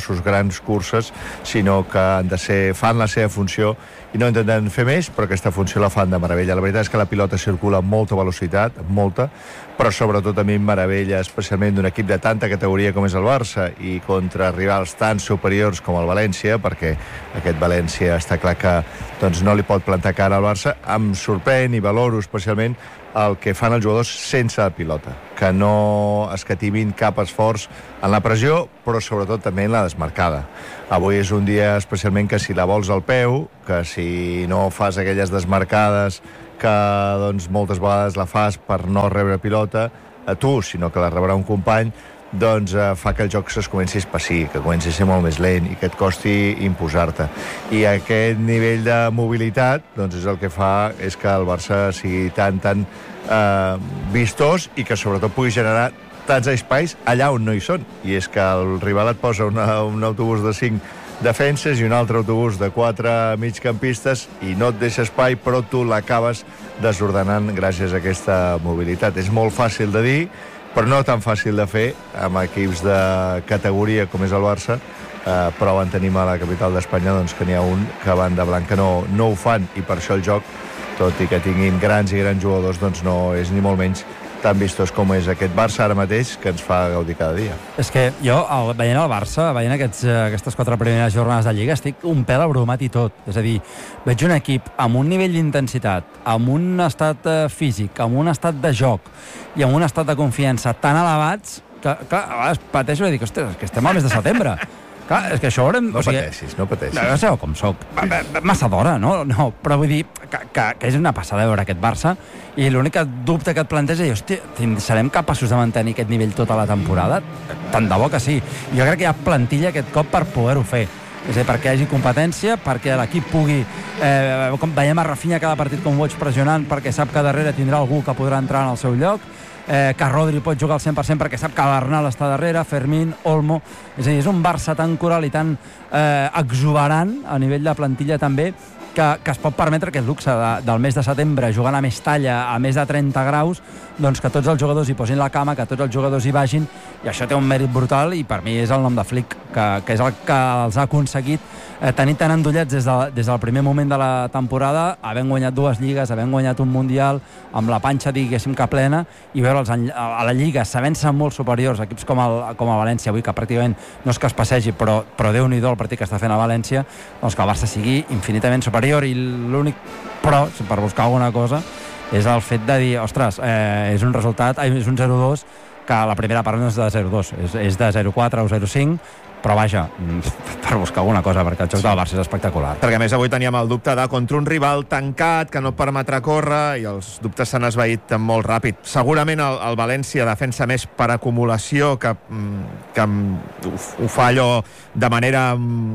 esforços, grans curses, sinó que han de ser, fan la seva funció i no intenten fer més, però aquesta funció la fan de meravella. La veritat és que la pilota circula amb molta velocitat, molta, però sobretot a mi em meravella, especialment d'un equip de tanta categoria com és el Barça i contra rivals tan superiors com el València, perquè aquest València està clar que doncs, no li pot plantar cara al Barça. Em sorprèn i valoro especialment el que fan els jugadors sense la pilota, que no escatimin cap esforç en la pressió, però sobretot també en la desmarcada. Avui és un dia especialment que si la vols al peu, que si no fas aquelles desmarcades que doncs, moltes vegades la fas per no rebre pilota a tu, sinó que la rebrà un company, doncs eh, fa que el joc es comenci a espessir, que comenci a ser molt més lent i que et costi imposar-te. I aquest nivell de mobilitat doncs és el que fa és que el Barça sigui tan, tan eh, vistós i que sobretot pugui generar tants espais allà on no hi són. I és que el rival et posa una, un autobús de cinc defenses i un altre autobús de quatre migcampistes i no et deixa espai, però tu l'acabes desordenant gràcies a aquesta mobilitat. És molt fàcil de dir, però no tan fàcil de fer amb equips de categoria com és el Barça, eh, però en tenim a la capital d'Espanya doncs, que n'hi ha un que a banda blanca no, no ho fan, i per això el joc, tot i que tinguin grans i grans jugadors, doncs no és ni molt menys tan vistós com és aquest Barça ara mateix, que ens fa gaudir cada dia. És que jo, el, veient el Barça, veient aquests, aquestes quatre primeres jornades de Lliga, estic un pèl abrumat i tot. És a dir, veig un equip amb un nivell d'intensitat, amb un estat eh, físic, amb un estat de joc i amb un estat de confiança tan elevats que, clar, a vegades pateixo i dic, ostres, que estem al mes de setembre. Clar, és que això haurem... No o sigui, pateixis, no pateixis. No sé com soc. Massa d'hora, no? No, però vull dir que, que, que és una passada veure aquest Barça i l'únic dubte que et planteja és, hòstia, serem capaços de mantenir aquest nivell tota la temporada? Tant de bo que sí. Jo crec que hi ha plantilla aquest cop per poder-ho fer. És a dir, perquè hi hagi competència, perquè l'equip pugui... Eh, com veiem a Rafinha cada partit com ho veig pressionant, perquè sap que darrere tindrà algú que podrà entrar en el seu lloc, eh, que Rodri pot jugar al cent per cent perquè sap que Bernal està darrere, Fermín, Olmo... És a dir, és un Barça tan coral i tan eh, exuberant a nivell de plantilla també, que, que es pot permetre aquest luxe de, del mes de setembre jugant a Mestalla a més de trenta graus, doncs que tots els jugadors hi posin la cama, que tots els jugadors hi vagin, i això té un mèrit brutal i per mi és el nom de Flick, que, que és el que els ha aconseguit eh, tenir tan endollats des, de, des del primer moment de la temporada, havent guanyat dues lligues, havent guanyat un mundial, amb la panxa, diguéssim, que plena, i veure'ls a la Lliga sabent-se molt superiors a equips com el, com a València avui, que pràcticament no és que es passegi, però, però Déu-n'hi-do el partit que està fent a València, doncs que el Barça sigui infinitament superior, i l'únic però, per buscar alguna cosa, és el fet de dir, ostres, eh, és un resultat, és un zero dos, que la primera part no és de zero dos, és, és de zero quatre o zero cinc, però vaja, per buscar alguna cosa, perquè el joc del Barça és espectacular. Perquè a més avui teníem el dubte de contra un rival tancat, que no et permetrà córrer, i els dubtes s'han esvaït molt ràpid. Segurament el, el València defensa més per acumulació, que, que ho, ho fa allò de manera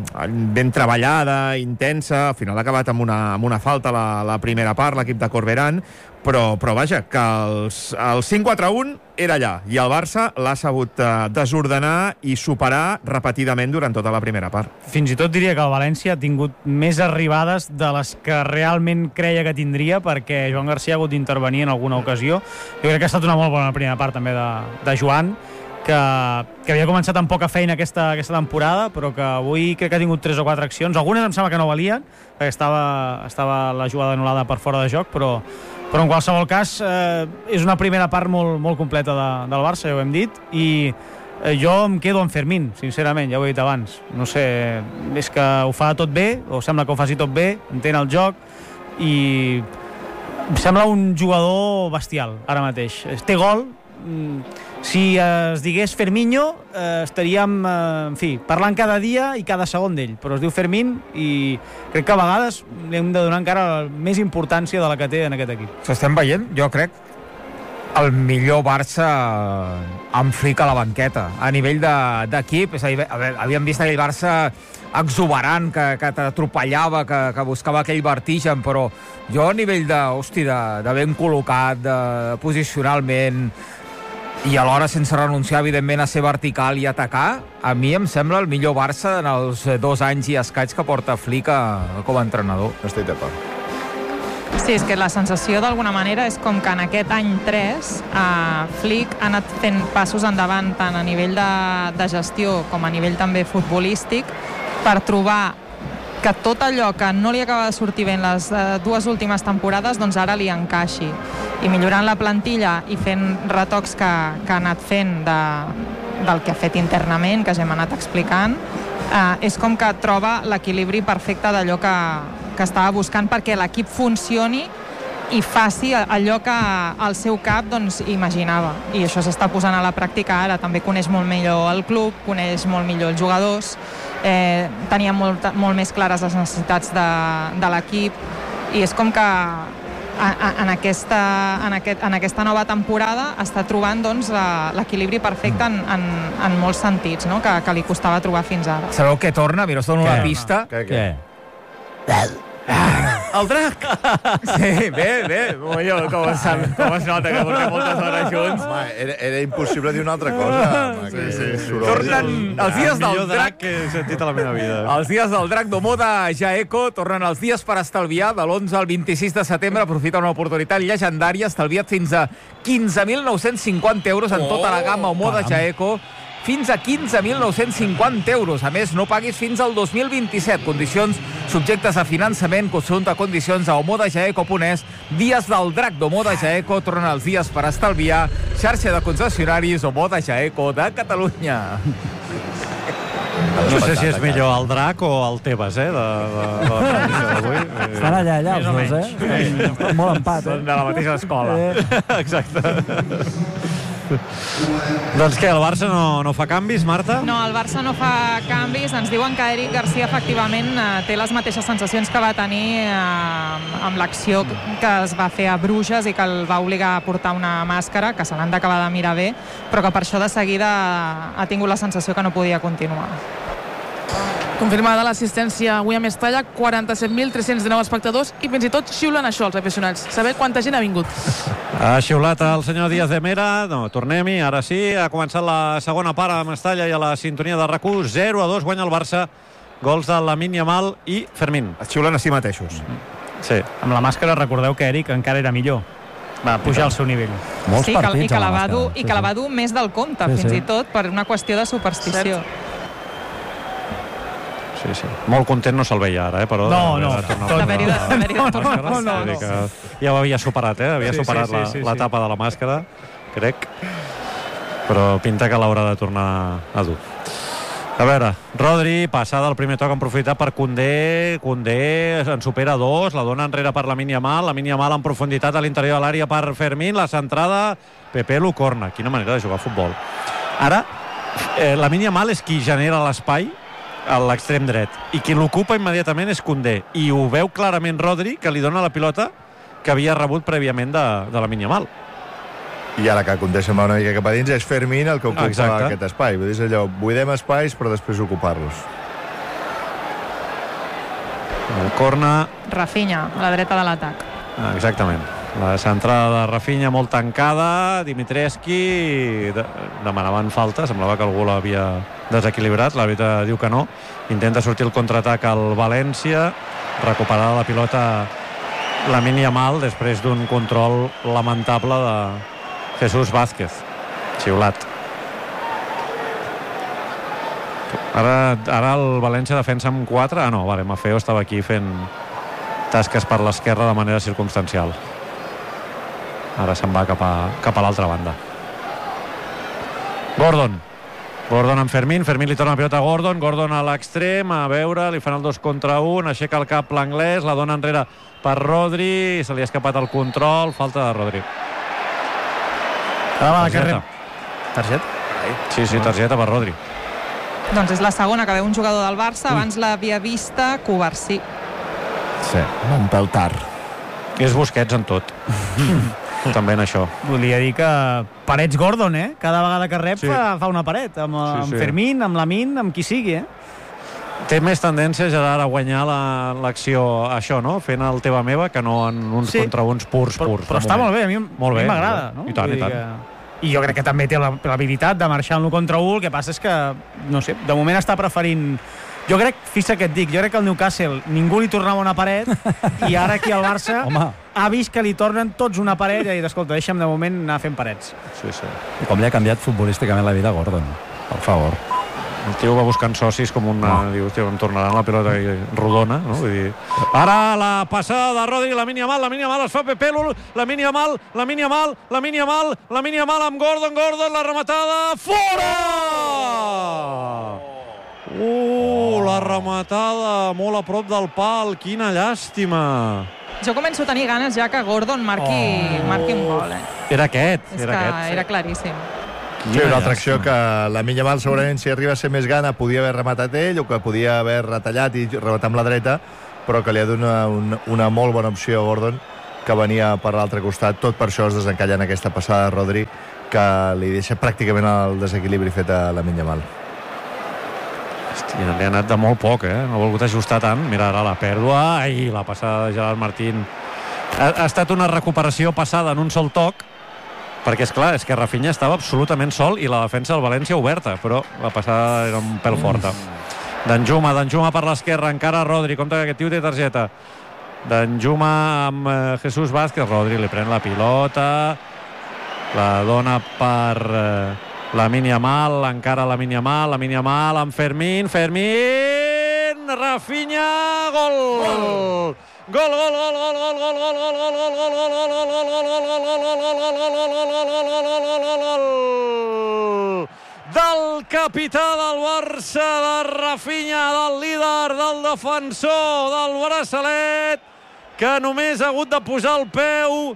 ben treballada, intensa. Al final ha acabat amb una, amb una falta la, la primera part, l'equip de Corberán, però, però vaja, que els, el cinc quatre un era allà, i el Barça l'ha sabut uh, desordenar i superar repetidament durant tota la primera part. Fins i tot diria que el València ha tingut més arribades de les que realment creia que tindria, perquè Joan Garcia ha hagut d'intervenir en alguna ocasió. Jo crec que ha estat una molt bona primera part també de, de Joan, que, que havia començat amb poca feina aquesta, aquesta temporada, però que avui crec que ha tingut tres o quatre accions. Algunes em sembla que no valien, perquè estava, estava la jugada anul·lada per fora de joc, però però en qualsevol cas eh, és una primera part molt, molt completa de, del Barça, ja ho hem dit, i eh, jo em quedo amb Fermín, sincerament, ja ho he dit abans. No sé, és que ho fa tot bé, o sembla que ho faci tot bé, entén el joc, i em sembla un jugador bestial, ara mateix. Té gol, si es digués Ferminho, eh, estaríem, eh, en fi, parlant cada dia i cada segon d'ell, però es diu Fermín i crec que a vegades li hem de donar encara més importància de la que té en aquest equip. S'estem veient, jo crec, el millor Barça amb Flick a la banqueta, a nivell d'equip. De, és a dir, a veure, havíem vist aquell Barça exuberant, que, que t'atropellava, que, que buscava aquell vertigen, però jo a nivell de, hosti, de, de ben col·locat, de posicionalment, i alhora sense renunciar, evidentment, a ser vertical i atacar, a mi em sembla el millor Barça en els dos anys i escaig que porta Flick a, com a entrenador. Estic d'acord. Sí, és que la sensació d'alguna manera és com que en aquest any tres eh, Flick ha anat fent passos endavant tant a nivell de, de gestió com a nivell també futbolístic per trobar que tot allò que no li acaba de sortir bé en les eh, dues últimes temporades, doncs ara li encaixi. I millorant la plantilla i fent retocs que, que ha anat fent de, del que ha fet internament, que ja hem anat explicant, eh, és com que troba l'equilibri perfecte d'allò que, que estava buscant perquè l'equip funcioni i faci allò que al seu cap doncs, imaginava. I això s'està posant a la pràctica ara. També coneix molt millor el club, coneix molt millor els jugadors, eh, tenia molt, molt més clares les necessitats de, de l'equip i és com que en aquesta, en, aquest, en aquesta nova temporada està trobant doncs, l'equilibri perfecte en, en, en molts sentits, no? que, que li costava trobar fins ara. Sabeu què torna? Mira, us dono una pista. Què? Què? El drac! Sí, bé, bé. Jo, com, es, com es nota que portem moltes hores junts. Home, era, era impossible dir una altra cosa. Home, sí, sí, sí. Tornen els dies del drac que he sentit a la meva vida. Els dies del drac d'Omoda Jaeco tornen els dies per estalviar de l'onze al vint-i-sis de setembre. Aprofita una oportunitat llegendària. Estalvia't fins a quinze mil nou-cents cinquanta euros en tota la gamma Omoda Jaeco. Fins a quinze mil nou-cents cinquanta euros. A més, no paguis fins al dos mil vint-i-set. Condicions subjectes a finançament. Consulta condicions a omodajaeco punt es. Dies del drac d'Omoda Jaeco. Tornen els dies per estalviar. Xarxa de concessionaris Omoda Jaeco de Catalunya. No sé si és millor el drac o el Tebas, eh, de, de, de la transmissió d'avui. Estan allà, allà, els dos, eh? Estan molt empat, eh? Són de la mateixa escola. Exacte. Doncs què, el Barça no, no fa canvis, Marta? No, el Barça no fa canvis. Ens diuen que Eric Garcia efectivament eh, té les mateixes sensacions que va tenir eh, amb l'acció que es va fer a Bruges i que el va obligar a portar una màscara, que se l'han d'acabar de mirar bé, però que per això de seguida ha tingut la sensació que no podia continuar. Confirmada l'assistència avui a Mestalla, quaranta-set mil tres-cents dinou espectadors i fins i tot xiulen això els aficionats. Saber quanta gent ha vingut. Ha xiulat el senyor Díaz de Mera. No, tornem-hi, ara sí. Ha començat la segona part a Mestalla i a la sintonia de RAC u. zero a dos guanya el Barça. Gols de Lamine Yamal i Fermín. Es xiulen a si mateixos. Sí. Amb la màscara recordeu que Eric encara era millor. Va pujar al seu nivell. Molts sí, partits i que la va màscara. dur, i que la va dur més del compte, Sí, fins sí. i tot, per una qüestió de superstició. Sí, sí. Molt content no se'l veia ara, eh? Però No, no. D'haver-hi de, d'haver-hi de tornar. No, no, no. Ja ho havia superat, eh? Havia Sí, sí, superat sí, la- sí, sí. l'etapa de la màscara, crec. Però pinta que l'haurà de tornar a dur. A veure, Rodri, passada el primer toc en profunditat per Koundé. Koundé en supera dos, la dona enrere per Lamine Yamal. Lamine Yamal en profunditat a l'interior de l'àrea per Fermín. La centrada, Pepe Lu, corna. Quina manera de jugar a futbol. Ara, eh, Lamine Yamal és qui genera l'espai a l'extrem dret, i qui l'ocupa immediatament és Koundé, i ho veu clarament Rodri, que li dona la pilota que havia rebut prèviament de, de Lamine Yamal. I ara que Koundé se'n va una mica cap a dins, és Fermín el que ocupa Exacte. aquest espai. Vull dir, és allò, buidem espais per després ocupar-los. El corna, Rafinha, a la dreta de l'atac. ah, exactament. La centrada de Rafinha molt tancada, Dimitrescu de, demanaven falta, semblava que algú l'havia desequilibrat, l'àrbitre diu que no. Intenta sortir el contraatac al València, recuperada la pilota Lamine Yamal després d'un control lamentable de Jesús Vázquez. Xiulat. Ara, ara el València defensa amb quatre. Ah, no, vale, Maffeo estava aquí fent tasques per l'esquerra de manera circumstancial. Ara se'n va cap a, cap a l'altra banda. Gordon. Gordon amb Fermín. Fermín li torna la pilota a Gordon. Gordon a l'extrem. A veure, li fan el dos contra un. Aixeca el cap l'anglès. La dona enrere per Rodri. Se li ha escapat el control. Falta de Rodri. Ah, Targeta. Targeta? Sí, sí, targeta per Rodri. Doncs és la segona que veu un jugador del Barça. Abans l'havia vista Covarsí. Sí, amb un pèl tard. És Busquets en tot. També en això. Volia dir que parets Gordon, eh? Cada vegada que rep Sí. fa, fa una paret. Amb, Sí, amb sí. Fermín, amb Lamine, amb qui sigui, eh? Té més tendència, Gerard, a guanyar la- l'acció la, això, no? Fent el teva meva que no en uns Sí. contra uns purs, Però, purs. però de està moment. molt bé, a mi, Molt bé, a mi m'agrada. molt bé. No? I tant, Vull i dir tant. Que... I jo crec que també té la- l'habilitat de marxar en l'un contra un. El que passa és que, no sé, de moment està preferint Jo crec, fixa que et dic, jo crec que el Newcastle ningú li tornava una paret i ara aquí al Barça Home. ha vist que li tornen tots una paret i ha dit, escolta, deixa'm de moment anar fent parets. Sí, sí. I com li ha canviat futbolísticament la vida a Gordon, per favor. El tio va buscant socis com una... No. Diu, hòstia, em tornaran la pilota rodona, no? Vull dir... Ara la passada de Rodri, la Lamine Yamal, la Lamine Yamal es fa Pepelu, la Lamine Yamal, la Lamine Yamal, la Lamine Yamal, la Lamine Yamal amb Gordon, Gordon, la rematada, fora! Uh, la rematada molt a prop del pal, quina llàstima. Jo començo a tenir ganes ja que Gordon marqui, oh. marqui un gol, eh? Era aquest, És era que aquest. era claríssim. Sí, una altra acció que la Yamal segurament si arriba a ser més gana podia haver rematat ell o que podia haver retallat i rematar amb la dreta, però que li ha donat una, una molt bona opció a Gordon que venia per l'altre costat. Tot per això es desencalla en aquesta passada de Rodri que li deixa pràcticament el desequilibri fet a la Yamal. Hòstia, li ha anat de molt poc, eh? No ha volgut ajustar tant. Mira, ara la pèrdua. Ai, la passada de Gerard Martín. Ha, ha estat una recuperació passada en un sol toc, perquè, és clar, és que Rafinha estava absolutament sol i la defensa del València oberta, però la passada era un pèl forta. Danjuma, Danjuma per l'esquerra, encara Rodri, compte que aquest tio té targeta. Danjuma amb eh, Jesús Vázquez, Rodri li pren la pilota, la dona per eh, Lamine Yamal, encara Lamine Yamal, Lamine Yamal amb Fermín, Fermín, Rafinha, gol! Gol, gol, gol, gol, gol, gol, gol, gol, gol, gol, gol, gol, gol del capità del Barça, de Rafinha, del líder, del defensor del braçalet, que només ha hagut de posar el peu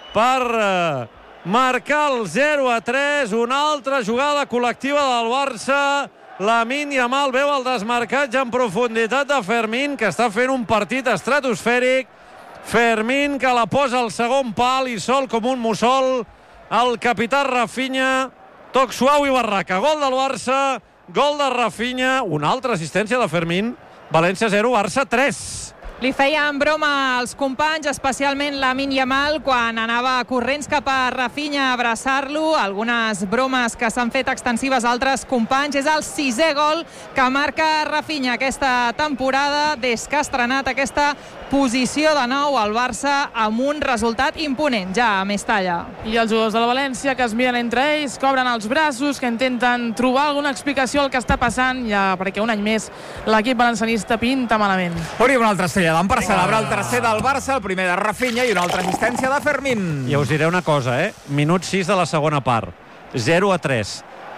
per marcar el zero a tres, una altra jugada col·lectiva del Barça. Lamine Yamal veu el desmarcatge en profunditat de Fermín, que està fent un partit estratosfèric. Fermín que la posa al segon pal i sol com un mussol. El capità Rafinha, toc suau i barraca. Gol del Barça, gol de Rafinha, una altra assistència de Fermín. València zero, Barça tres. Li feien broma als companys, especialment Lamine Yamal, quan anava corrents cap a Rafinha a abraçar-lo. Algunes bromes que s'han fet extensives a altres companys. És el sisè gol que marca Rafinha aquesta temporada des que ha estrenat aquesta posició de nou al Barça amb un resultat imponent ja a Mestalla. I els jugadors del València que es miren entre ells, que obren els braços, que intenten trobar alguna explicació al que està passant, ja perquè un any més l'equip valencianista pinta malament. Hauria una altra estrelladam per celebrar el tercer del Barça, el primer de Rafinha i una altra assistència de Fermín. I us diré una cosa, eh? Minut sis de la segona part. zero a tres.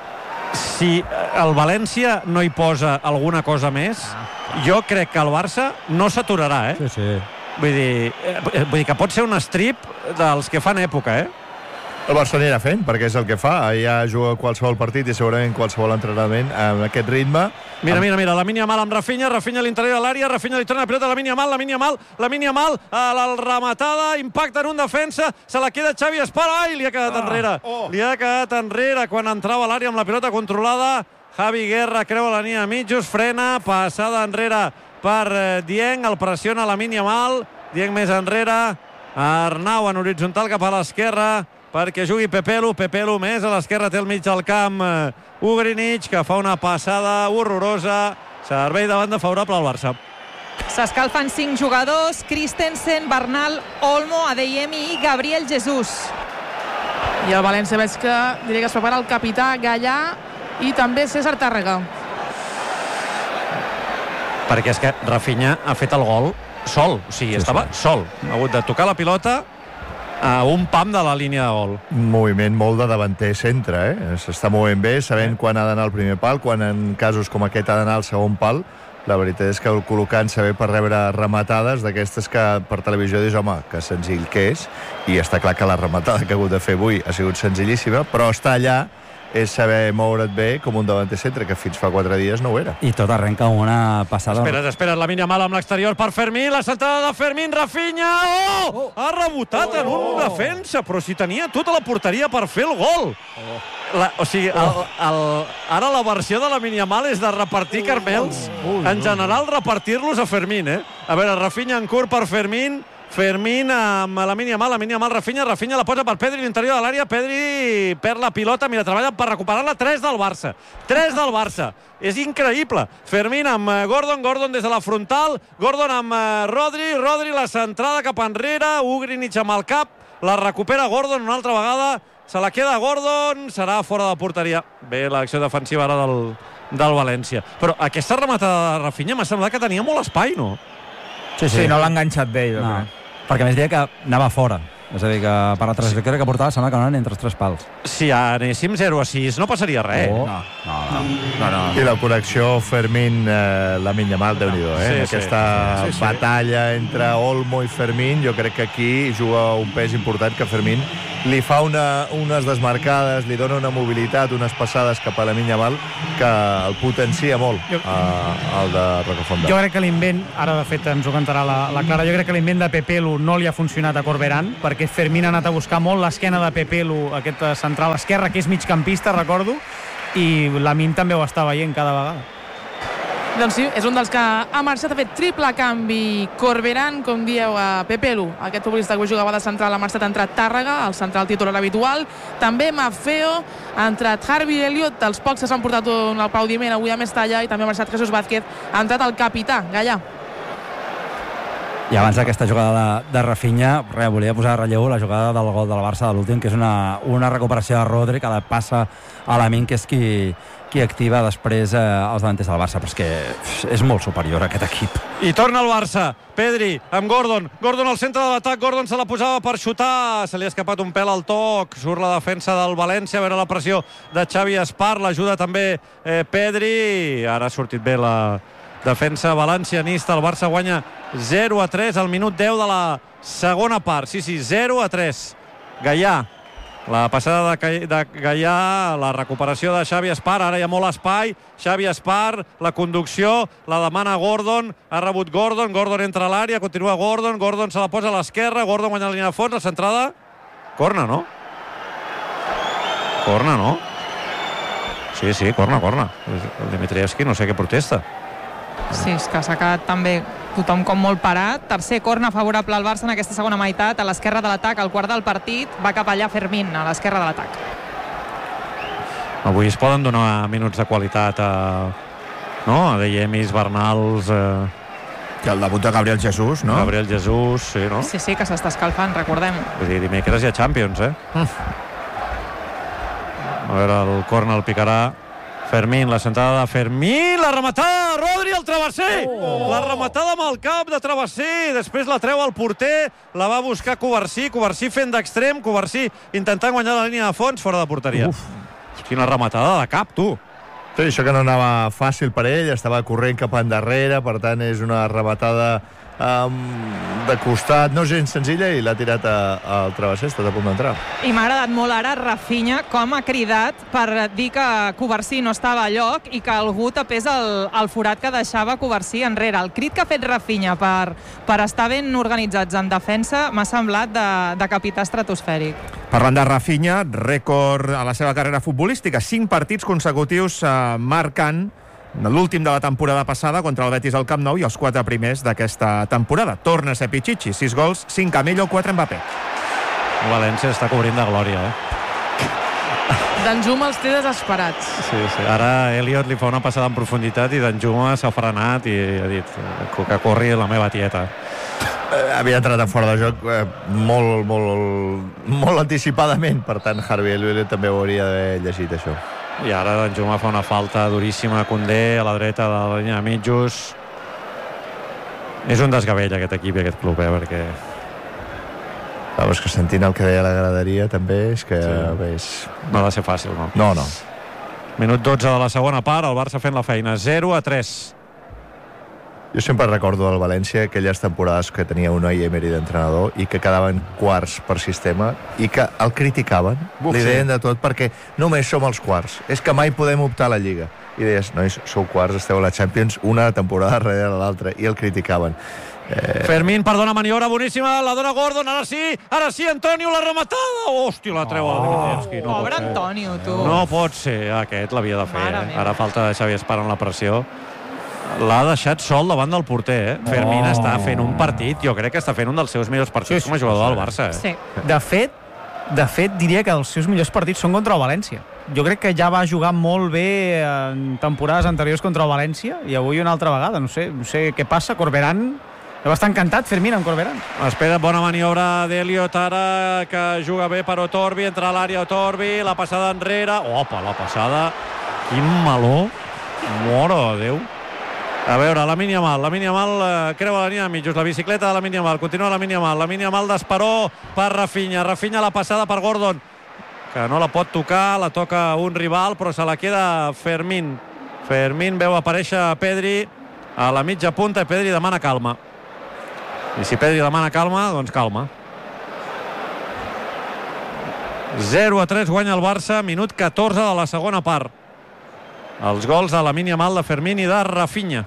Si el València no hi posa alguna cosa més, jo crec que el Barça no s'aturarà, eh? Sí, sí. Vull dir, eh, vull dir que pot ser un strip dels que fan època, eh? El Barça anirà fent, perquè és el que fa. Ja juga qualsevol partit i segurament qualsevol entrenament amb aquest ritme. Mira, mira, mira, Lamine Yamal amb Rafinha, Rafinha a l'interior de l'àrea, Rafinha li torna la pilota a Lamine Yamal, Lamine Yamal, Lamine Yamal, a la rematada, impacta en un defensa, se la queda Xavi Espara, ai, li ha quedat enrere. Oh. Li ha quedat enrere quan entrava a l'àrea amb la pilota controlada. Javi Guerra creua la línia a mitjos, frena, passada enrere per eh, Dieng, el pressiona Lamine Yamal, Dieng més enrere, Arnau en horitzontal cap a l'esquerra, perquè jugui Pepelu, Pepelu més a l'esquerra, té el mig del camp uh, Ugrinic, que fa una passada horrorosa, servei de banda favorable al Barça. S'escalfen cinc jugadors: Christensen, Bernal, Olmo, Adeyemi i Gabriel Jesús. I el València veig que diré que es prepara el capità Gallà i també César Tàrrega. Perquè és que Rafinha ha fet el gol sol, o sigui, sí, estava sí. sol. Ha hagut de tocar la pilota a un pam de la línia de gol. Un moviment molt de davanter centre, eh? S'està movent bé, sabent quan ha d'anar al primer pal, quan en casos com aquest ha d'anar al segon pal. La veritat és que el col·locant-se bé per rebre rematades d'aquestes que per televisió dius, home, que senzill que és, i està clar que la rematada que ha hagut de fer avui ha sigut senzillíssima, però està allà és saber moure't bé com un davanter centre, que fins fa quatre dies no ho era. I tot arrenca una passada... Espera't, espera't, Lamine Yamal amb l'exterior per Fermín, la saltada de Fermín, Rafinha, oh! oh! Ha rebotat oh! en un defensa, però si tenia tota la porteria per fer el gol. Oh. La, o sigui, el, el, ara la versió de Lamine Yamal és de repartir carmels, en general repartir-los a Fermín, eh? A veure, Rafinha en curt per Fermín, Fermín amb la Lamine Yamal, Lamine Yamal, Rafinha, Rafinha la posa per Pedri a l'interior de l'àrea, Pedri perd la pilota, mira, treballa per recuperar-la, tres del Barça, tres del Barça, és increïble. Fermín amb Gordon, Gordon des de la frontal, Gordon amb Rodri, Rodri la centrada cap enrere, Ugrinic amb el cap, la recupera Gordon una altra vegada, se la queda Gordon, serà fora de porteria. Bé, l'acció defensiva ara del, del València. Però aquesta rematada de Rafinha m'ha semblat que tenia molt espai, no? Sí, sí, sí, no l'ha enganxat bé, jo no. crec. Perquè a més deia que anava fora. És a dir, que per la trajectòria que portava sembla que anaven entre els tres pals. Si anéssim zero a sis no passaria res. Oh. No. No, no. no, no. I la connexió Fermín-Lamine Yamal, Déu-n'hi-do, eh? Sí, sí. Aquesta Sí, sí. batalla entre Olmo i Fermín, jo crec que aquí juga un pes important, que Fermín li fa una, unes desmarcades, li dona una mobilitat, unes passades cap a Lamine Yamal, que el potencia molt, jo... eh, el de Rocafonda. Jo crec que l'invent, ara de fet ens ho cantarà la, la Clara, jo crec que l'invent de Pepelu no li ha funcionat a Corberán, perquè Fermín ha anat a buscar molt l'esquena de Pepelu, aquest central esquerre, que és migcampista, recordo, i Lamine també ho està veient cada vegada. Doncs sí, és un dels que ha marxat, ha fet triple canvi Corberán, com dieu, a Pepelu, aquest futbolista que jugava de central, ha marxat, ha entrat Tàrrega, el central titular habitual, també Maffeo, ha entrat Harvey Elliott, dels pocs que s'han portat un aplaudiment avui a Mestalla, i també ha marxat Jesús Vázquez, ha entrat el capità, Gallà. I abans d'aquesta jugada de, de Rafinha, res, volia posar a relleu la jugada del gol del Barça de l'últim, que és una, una recuperació de Rodri, que la passa a Lamine, que és qui, qui activa després eh, els davanters del Barça, però és que és molt superior a aquest equip. I torna el Barça, Pedri amb Gordon, Gordon al centre de l'atac, Gordon se la posava per xutar, se li ha escapat un pèl al toc, surt la defensa del València, a veure la pressió de Xavi Espar, l'ajuda també eh, Pedri, ara ha sortit bé la defensa valencianista, el Barça guanya zero a tres al minut deu de la segona part, sí, sí, zero a tres. Gallà, la passada de, de Gallà, la recuperació de Xavi Espar, ara hi ha molt espai, Xavi Espar, la conducció, la demana Gordon, ha rebut Gordon, Gordon entra a l'àrea, continua Gordon, Gordon se la posa a l'esquerra, Gordon guanya la línia de fons, la centrada, corna, no? Corna, no? Sí, sí, corna, corna. El Dimitrievski no sé què protesta. Sí, és que s'ha quedat també tothom com molt parat. Tercer corna favorable al Barça en aquesta segona meitat, a l'esquerra de l'atac, al quart del partit, va cap allà Fermín, a l'esquerra de l'atac. Avui es poden donar minuts de qualitat a, no? a Deyemis, Bernals... Eh... I el debut de Gabriel Jesús, no? Gabriel Jesús, sí, no? Sí, sí, que s'està escalfant, recordem. Vull dir, dimecres hi ha Champions, eh? Mm. A veure, el corna el picarà Fermín, la sentada de Fermín, la rematada de Rodri al travesser, oh. la rematada amb el cap de travesser, després la treu al porter, la va buscar Covarsí, Covarsí fent d'extrem, Covarsí intentant guanyar la línia de fons, fora de porteria. Uf. Quina rematada de cap, tu. Sí, això que no anava fàcil per ell, estava corrent cap endarrere, per tant és una rematada um, de costat, no gens senzilla, i l'ha tirat al travesser, està a punt d'entrar. I m'ha agradat molt ara Rafinha com ha cridat per dir que Covarsí no estava a lloc i que algú tapés el, el forat que deixava Covarsí enrere. El crit que ha fet Rafinha per, per estar ben organitzats en defensa m'ha semblat de, de capità estratosfèric. Parlant de Rafinha, rècord a la seva carrera futbolística, cinc partits consecutius eh, marcant l'últim de la temporada passada contra el Betis al Camp Nou i els quatre primers d'aquesta temporada. Torna a ser Pichichi, sis gols, cinc Camello, quatre Mbappé. El València està cobrint de glòria, eh? Danjuma els té desesperats. Sí, sí. Ara Elliot li fa una passada en profunditat i Danjuma s'ha frenat i ha dit que corri la meva tieta. Havia entrat en fora de joc eh, molt, molt, molt anticipadament, per tant Harvey Elliott també ho hauria d'haver llegit, això. I ara Danjuma fa una falta duríssima a Koundé, a la dreta de la línia de mitjos. És un desgavell aquest equip i aquest club, eh, perquè... Ah, és que sentint el que deia la graderia també és que... Sí. Bé, és... No ha de ser fàcil, no? No, no. Minut dotze de la segona part, el Barça fent la feina, zero a tres. Jo sempre recordo al València aquelles temporades que tenia Unai Emery d'entrenador i que quedaven quarts per sistema i que el criticaven, Uf, li deien sí. de tot perquè només som els quarts, és que mai podem optar a la Lliga. I deies, nois, sou quarts, esteu a la Champions una temporada darrere l'altra, i el criticaven. Eh... Fermín, perdona, maniobra boníssima, la dona Gordon, ara sí, ara sí, Antonio, la rematada! Hòstia, la treu oh, el Dimitrievski. No pobre Antonio, tu. No pot ser, aquest l'havia de fer. Eh? Ara falta de Xavi Espar en la pressió. l'ha deixat sol davant del porter, eh? Oh. Fermín està fent un partit, jo crec que està fent un dels seus millors partits sí, com a jugador del Barça. Eh? Sí. De fet, de fet, diria que els seus millors partits són contra el València. Jo crec que ja va jugar molt bé en temporades anteriors contra el València i avui una altra vegada, no sé, no sé què passa. Corberán, va estar encantat Fermín amb Corberán. Espera, bona maniobra d'Eliot ara, que juga bé per Otorbi, entra a l'àrea Otorbi, la passada enrere, opa, la passada, quin meló, moro de Déu. A veure, la Yamal, la Yamal eh, creua la línia de mitjos, la bicicleta de la Yamal, continua la Yamal, la Yamal d'Esperó per Rafinha, Rafinha la passada per Gordon, que no la pot tocar, la toca un rival, però se la queda Fermín. Fermín veu aparèixer Pedri a la mitja punta i Pedri demana calma. I si Pedri demana calma, doncs calma. zero a tres guanya el Barça, minut catorze de la segona part. Els gols de la Yamal, de Fermín i de Rafinha.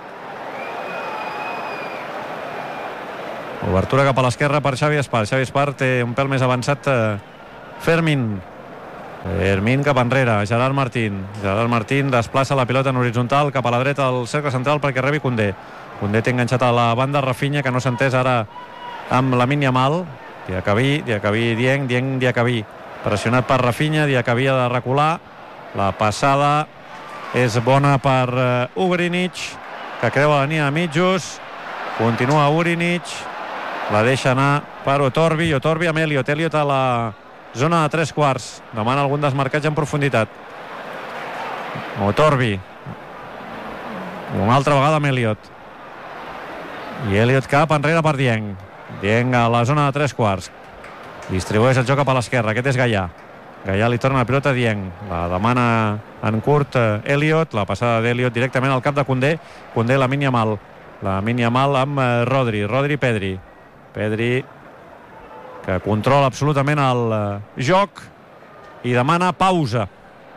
Obertura cap a l'esquerra per Xavi Espart. Xavi Espart té un pèl més avançat eh, Fermín. Fermín cap enrere, Gerard Martín. Gerard Martín desplaça la pilota en horitzontal cap a la dreta del cercle central perquè rebi Koundé. Koundé té enganxat a la banda Rafinha, que no s'ha entès ara amb la Yamal. Diacabí, Diacabí, Dieng, Dieng, Diacabí. Pressionat per Rafinha, Diacabí ha de recular. La passada és bona per uh, Ugrinic, que creua la línia de mitjos. Continua Ugrinic, la deixa anar per Otorbi, Otorbi amb Elliot, Elliot a la zona de tres quarts, demana algun desmarcatge en profunditat. Otorbi, una altra vegada amb Elliot, i Elliot cap enrere per Dieng. Dieng a la zona de tres quarts, distribueix el joc cap a l'esquerra, aquest és Gaià. Gaià li torna la pilota a Dieng, la demana en curt eh, Elliot, la passada d'Elliot directament al cap de Koundé. Koundé, la Yamal, la Yamal amb eh, Rodri, Rodri Pedri. Pedri que controla absolutament el eh, joc i demana pausa.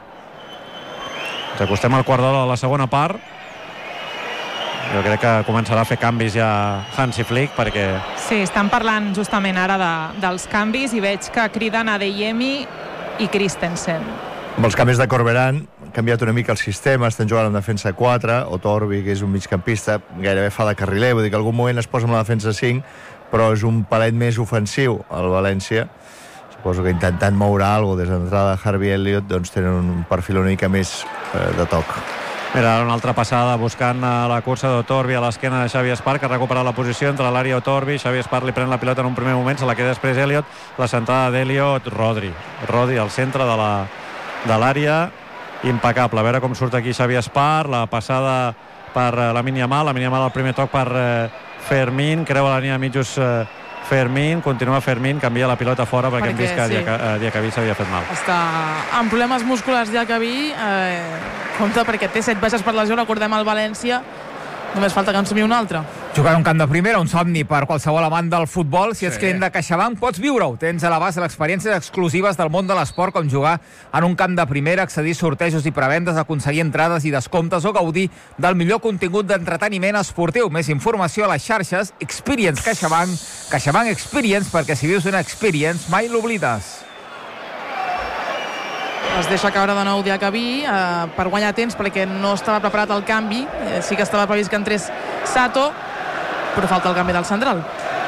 Ens acostem al quart d'hora de la segona part. Jo crec que començarà a fer canvis ja Hansi Flick, perquè... Sí, estan parlant justament ara de, dels canvis i veig que criden a Adeyemi i Christensen. Amb els canvis de Corberán han canviat una mica el sistema, estan jugant en defensa quatre, Otorbi, que és un migcampista, gairebé fa de carriler, vull dir que en algun moment es posa amb la defensa cinc, però és un palet més ofensiu al València. Suposo que intentant moure alguna cosa des de l'entrada de Harvey Elliott, doncs tenen un perfil una mica més eh, de toc. Mira, una altra passada buscant la cursa d'Otorbi a l'esquena de Xavi Espart, que ha recuperat la posició entre l'àrea Otorbi. Xavi Espart li pren la pilota en un primer moment, se la queda després Elliot, la centrada d'Elliot, Rodri. Rodri al centre de la de l'àrea, impecable. A veure com surt aquí Xavi Espart, la passada per la Yamal, la Yamal al primer toc per eh, Fermín, creua la línia de mitjos eh, Fermín, continua Fermín, canvia la pilota fora perquè, perquè hem vist que sí. Diacabí s'havia fet mal. Està amb problemes musculars Diacabí, eh, compte perquè té set baixes per lesió, recordem el València, només falta que en sumi un altre. Jugar un camp de primera, un somni per qualsevol amant del futbol. Si ets sí. client de CaixaBank, pots viure-ho. Tens a l'abast l'experiències exclusives del món de l'esport, com jugar en un camp de primera, accedir a sortejos i prevendes, aconseguir entrades i descomptes o gaudir del millor contingut d'entreteniment esportiu. Més informació a les xarxes Experience CaixaBank, CaixaBank Experience, perquè si vius una experience mai l'oblides. Es deixa caure de nou Diacabí eh, per guanyar temps, perquè no estava preparat el canvi. Eh, sí que estava previst que entrés Sato, però falta el canvi del central.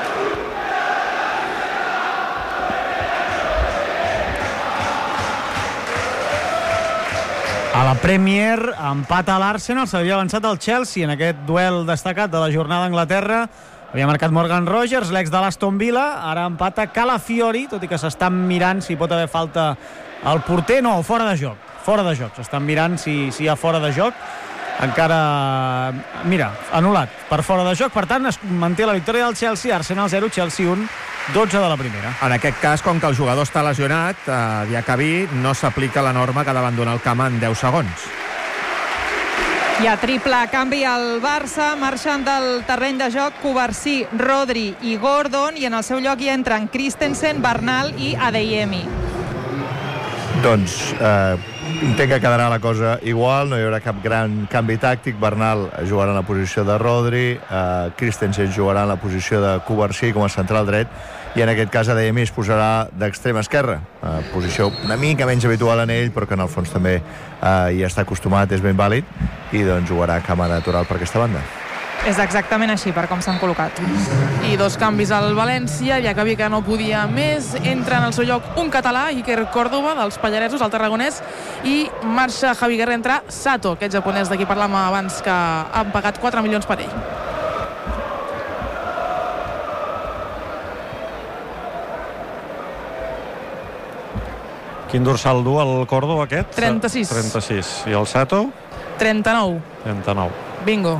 A la Premier, empat a l'Arsenal, s'havia avançat el Chelsea en aquest duel destacat de la jornada a Anglaterra. Havia marcat Morgan Rogers, l'ex de l'Aston Villa, ara empata Calafiori, tot i que s'estan mirant si pot haver falta al porter. No, fora de joc, fora de joc, s'estan mirant si, si hi ha fora de joc. Encara, mira, anul·lat per fora de joc, per tant es manté la victòria del Chelsea, Arsenal zero, Chelsea un, dotze de la primera. En aquest cas, com que el jugador està lesionat, a Diacabí no s'aplica la norma que ha d'abandonar el camp en deu segons. Hi ha triple canvi al Barça, marxen del terreny de joc Covarsí, Rodri i Gordon, i en el seu lloc hi entren Christensen, Bernal i Adeyemi. Doncs eh, entenc que quedarà la cosa igual, no hi haurà cap gran canvi tàctic. Bernal jugarà en la posició de Rodri, eh, Christensen jugarà en la posició de Covarsí com a central dret, i en aquest cas Adeyemi es posarà d'extrema esquerra, uh, posició una mica menys habitual en ell, però que en el fons també uh, hi està acostumat, és ben vàlid, i doncs jugarà a cama natural per aquesta banda. És exactament així, per com s'han col·locat. I dos canvis al València, ja que Vica no podia més. Entra en el seu lloc un català, Iker Córdoba, dels Pallaresos, el tarragonès, i marxa Javi Guerra, entra Sato, aquest japonès de qui parlàvem abans, que han pagat quatre milions per ell. Quin dorsal du el Córdoba aquest? trenta-sis. trenta-sis. I el Sato? trenta-nou. trenta-nou. Bingo.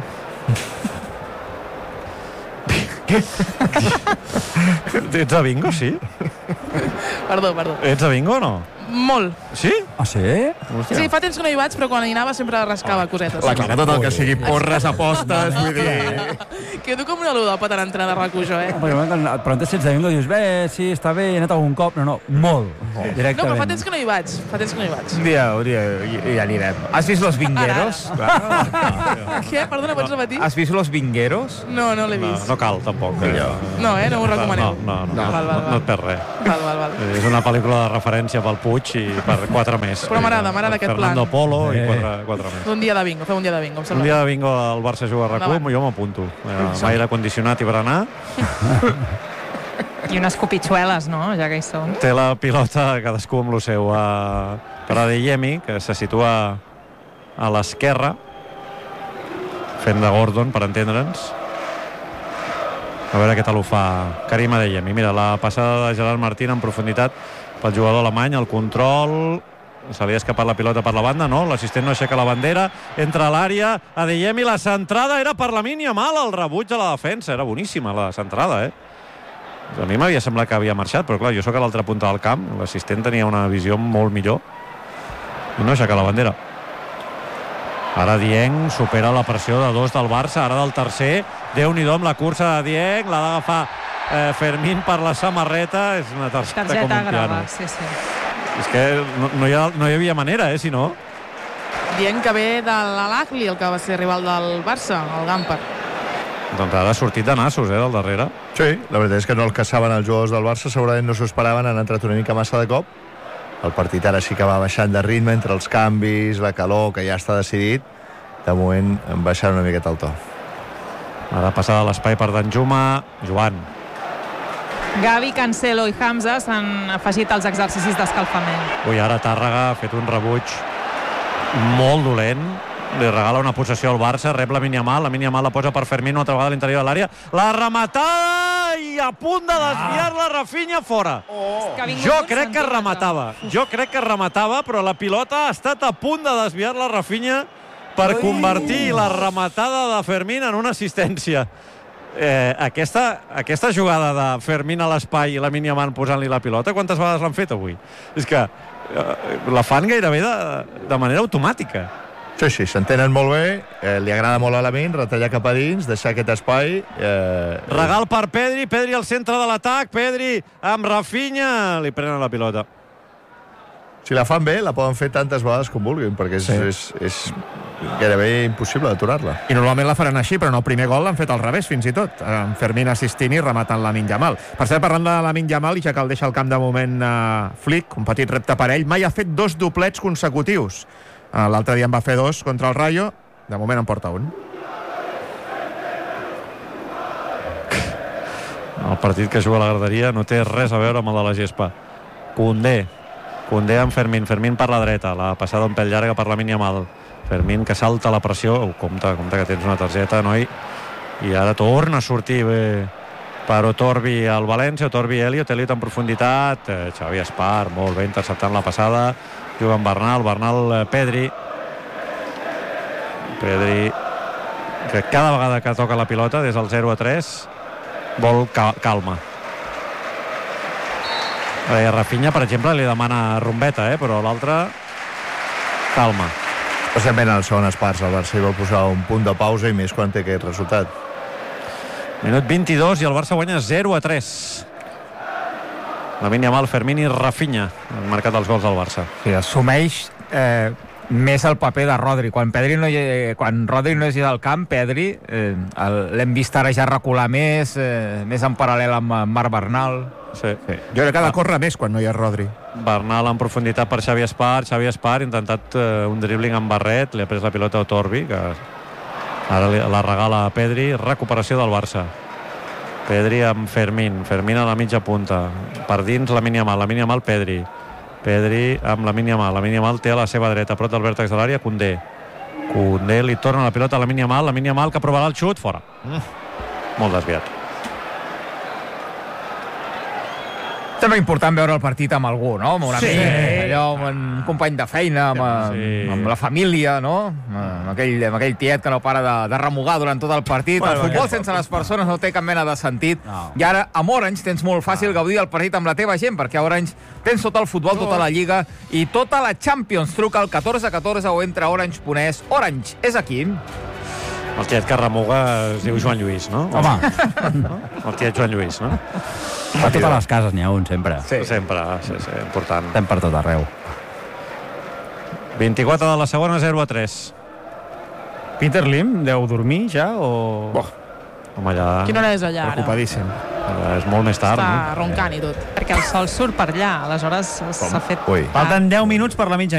Ets a bingo, sí? Perdó, perdó. Ets a bingo o no? Molt. Sí? Ah, sí? Hòstia. Sí, fa temps que no hi vaig, però quan hi anava sempre rascava cosetes. La Clara, tot el que sigui porres, apostes, vull dir... Quedo com una ludopa tan entrada a RAC-u, jo, eh? Perquè quan et preguntes si ets de bingo, dius, bé, sí, està bé, he anat algun cop. No, no, molt, directament. No, però fa temps que no hi vaig. Fa temps que no hi vaig. Un dia, un dia ja anirem. Has vist Los Vingueros? Què? Perdona, pots repetir? Has vist Los Vingueros? No, no l'he No, vist. no cal, tampoc. Eh? No, eh? No ho recomaneu. No, no, no, no, Val, val, no, val. no et perds res. Val, val, val. És una pel·lícula de referència pel Puig i per quatre més. Però m'agrada, m'agrada aquest plan. Fernando Polo i Eh. quatre, quatre més. Un dia de bingo, feu un dia de bingo, em Un sembla. dia de bingo al Barça juga a RAC-u, jo m'apunto. Eh, aire condicionat i berenar. I unes copitxueles, no?, ja que hi som. Té la pilota, cadascú amb el seu. Uh, per Adeyemi, que se situa a l'esquerra, fent de Gordon, per entendre'ns. A veure què tal ho fa Karim Adeyemi. Mira, la passada de Gerard Martín en profunditat pel jugador alemany, el control, se li ha escapat la pilota per la banda, no? L'assistent no aixeca la bandera, entra a l'àrea, Adeyemi, la centrada era per Lamine Yamal, el rebuig a la defensa, era boníssima la centrada, eh? A mi m'havia semblat que havia marxat, però clar, jo sóc a l'altra punta del camp, l'assistent tenia una visió molt millor i no aixeca la bandera. Ara Dieng supera la pressió de dos del Barça, ara del tercer, Déu-n'hi-do amb la cursa de Dieng, l'ha d'agafar eh, Fermín per la samarreta, és una targeta, Targeta com un piano. grava, sí, sí. És que no, no, hi ha, no hi havia manera, eh, si no. Dient que ve de l'Al-Ahly, el que va ser rival del Barça, el Gamper. Doncs ara ha sortit de nassos, eh, del darrere. Sí, la veritat és que no el caçaven els jugadors del Barça, segurament no s'ho esperaven, han entrat una mica massa de cop. El partit ara sí que va baixant de ritme entre els canvis, la calor, que ja està decidit. De moment en baixar una miqueta el to. Ara passada l'espai per Danjuma, Joan. Gavi, Cancelo i Hamza s'han afegit als exercicis d'escalfament. Ui, ara Tàrrega ha fet un rebuig molt dolent, li regala una possessió al Barça, rep Lamine Yamal, Lamine Yamal la posa per Fermín una altra vegada a l'interior de l'àrea, la rematada i a punt de desviar-la Rafinha fora. Oh. Jo crec que rematava, jo crec que rematava, però la pilota ha estat a punt de desviar-la Rafinha per convertir la rematada de Fermín en una assistència. Eh, aquesta, aquesta jugada de Fermín a l'espai i Lamine Yamal posant-li la pilota, quantes vegades l'han fet avui? És que eh, la fan gairebé de, de manera automàtica. Sí, sí, s'entenen molt bé, eh, li agrada molt a Lamine, retallar cap a dins, deixar aquest espai. Eh, Regal per Pedri, Pedri al centre de l'atac, Pedri amb Rafinha, li prenen la pilota. Si la fan bé, la poden fer tantes vegades com vulguin, perquè és, sí. és, és gairebé impossible d'aturar-la. I normalment la faran així, però en el primer gol l'han fet al revés, fins i tot. En Fermín assistint i rematant Lamine Yamal. Per cert, parlant de Lamine Yamal, i ja que el deixa al camp de moment uh, Flick, un petit repte per ell, mai ha fet dos doblets consecutius. Uh, L'altre dia en va fer dos contra el Rayo, de moment en porta un. El partit que juga a la graderia no té res a veure amb el de la gespa. Koundé. Koundé amb Fermín. Fermín per la dreta. La passada un pèl llarga per Lamine Yamal. Fermín que salta la pressió. Oh, compte, compte que tens una targeta, noi. I ara torna a sortir bé per Otorbi al València. Otorbi Elliot. Elliot en profunditat. Eh, Xavi Espar, molt bé, interceptant la passada. Juga amb Bernal. Bernal, eh, Pedri. Pedri que cada vegada que toca la pilota des del zero a tres vol cal calma. Eh, Rafinha, per exemple, li demana rombeta, eh? Però l'altre calma. Especialment en les segones parts, el Barça hi vol posar un punt de pausa i més quan té aquest resultat. Minut vint-i-dos i el Barça guanya zero a tres. Lamine Yamal, Fermín i Rafinha han marcat els gols del Barça. Sí, assumeix eh, més el paper de Rodri. Quan Pedri no hi, quan Rodri no és al camp, Pedri eh, l'hem vist ara ja recular més, eh, més en paral·lel amb Marc Bernal. Sí. Sí. Jo crec que ha de córrer més quan no hi ha Rodri. Bernal en profunditat per Xavi Espart. Xavi Espart ha intentat eh, un dribbling amb Barret, li ha pres la pilota a Otorbi, que ara la regala a Pedri. Recuperació del Barça. Pedri amb Fermín. Fermín a la mitja punta. Per dins la Yamal, la Yamal Pedri. Pedri amb la Yamal. La Yamal té a la seva dreta, prop del vèrtex de l'àrea, Koundé. Koundé li torna la pilota a la Yamal. La Yamal que provarà el xut, fora. Mm. Molt desviat. També important veure el partit amb algú, no? Amb un amic, sí. Allò, amb un company de feina, amb, sí. amb la família, no? Amb aquell, amb aquell tiet que no para de, de remugar durant tot el partit. Bueno, el futbol sense les persones no té cap mena de sentit. No. I ara, amb Orange, tens molt fàcil no. gaudir del partit amb la teva gent, perquè a Orange tens tot el futbol, tota la Lliga i tota la Champions. Truca al catorze catorze o entra a orange punt es. Orange és aquí. El tiet que remuga es diu Joan Lluís, no? Home. No? El tiet Joan Lluís, no? A totes les cases n'hi ha un, sempre. Sí. Sempre, sí, sí, important. Estem per tot arreu. vint-i-quatre de la segona, zero a tres. Peter Lim deu dormir ja o... Oh. Home, ja... Quina hora és allà, ara? Preocupadíssim. És molt més tard, Està no? roncant i tot. Perquè el sol surt per allà, aleshores s'ha fet... Falten deu minuts per la mitja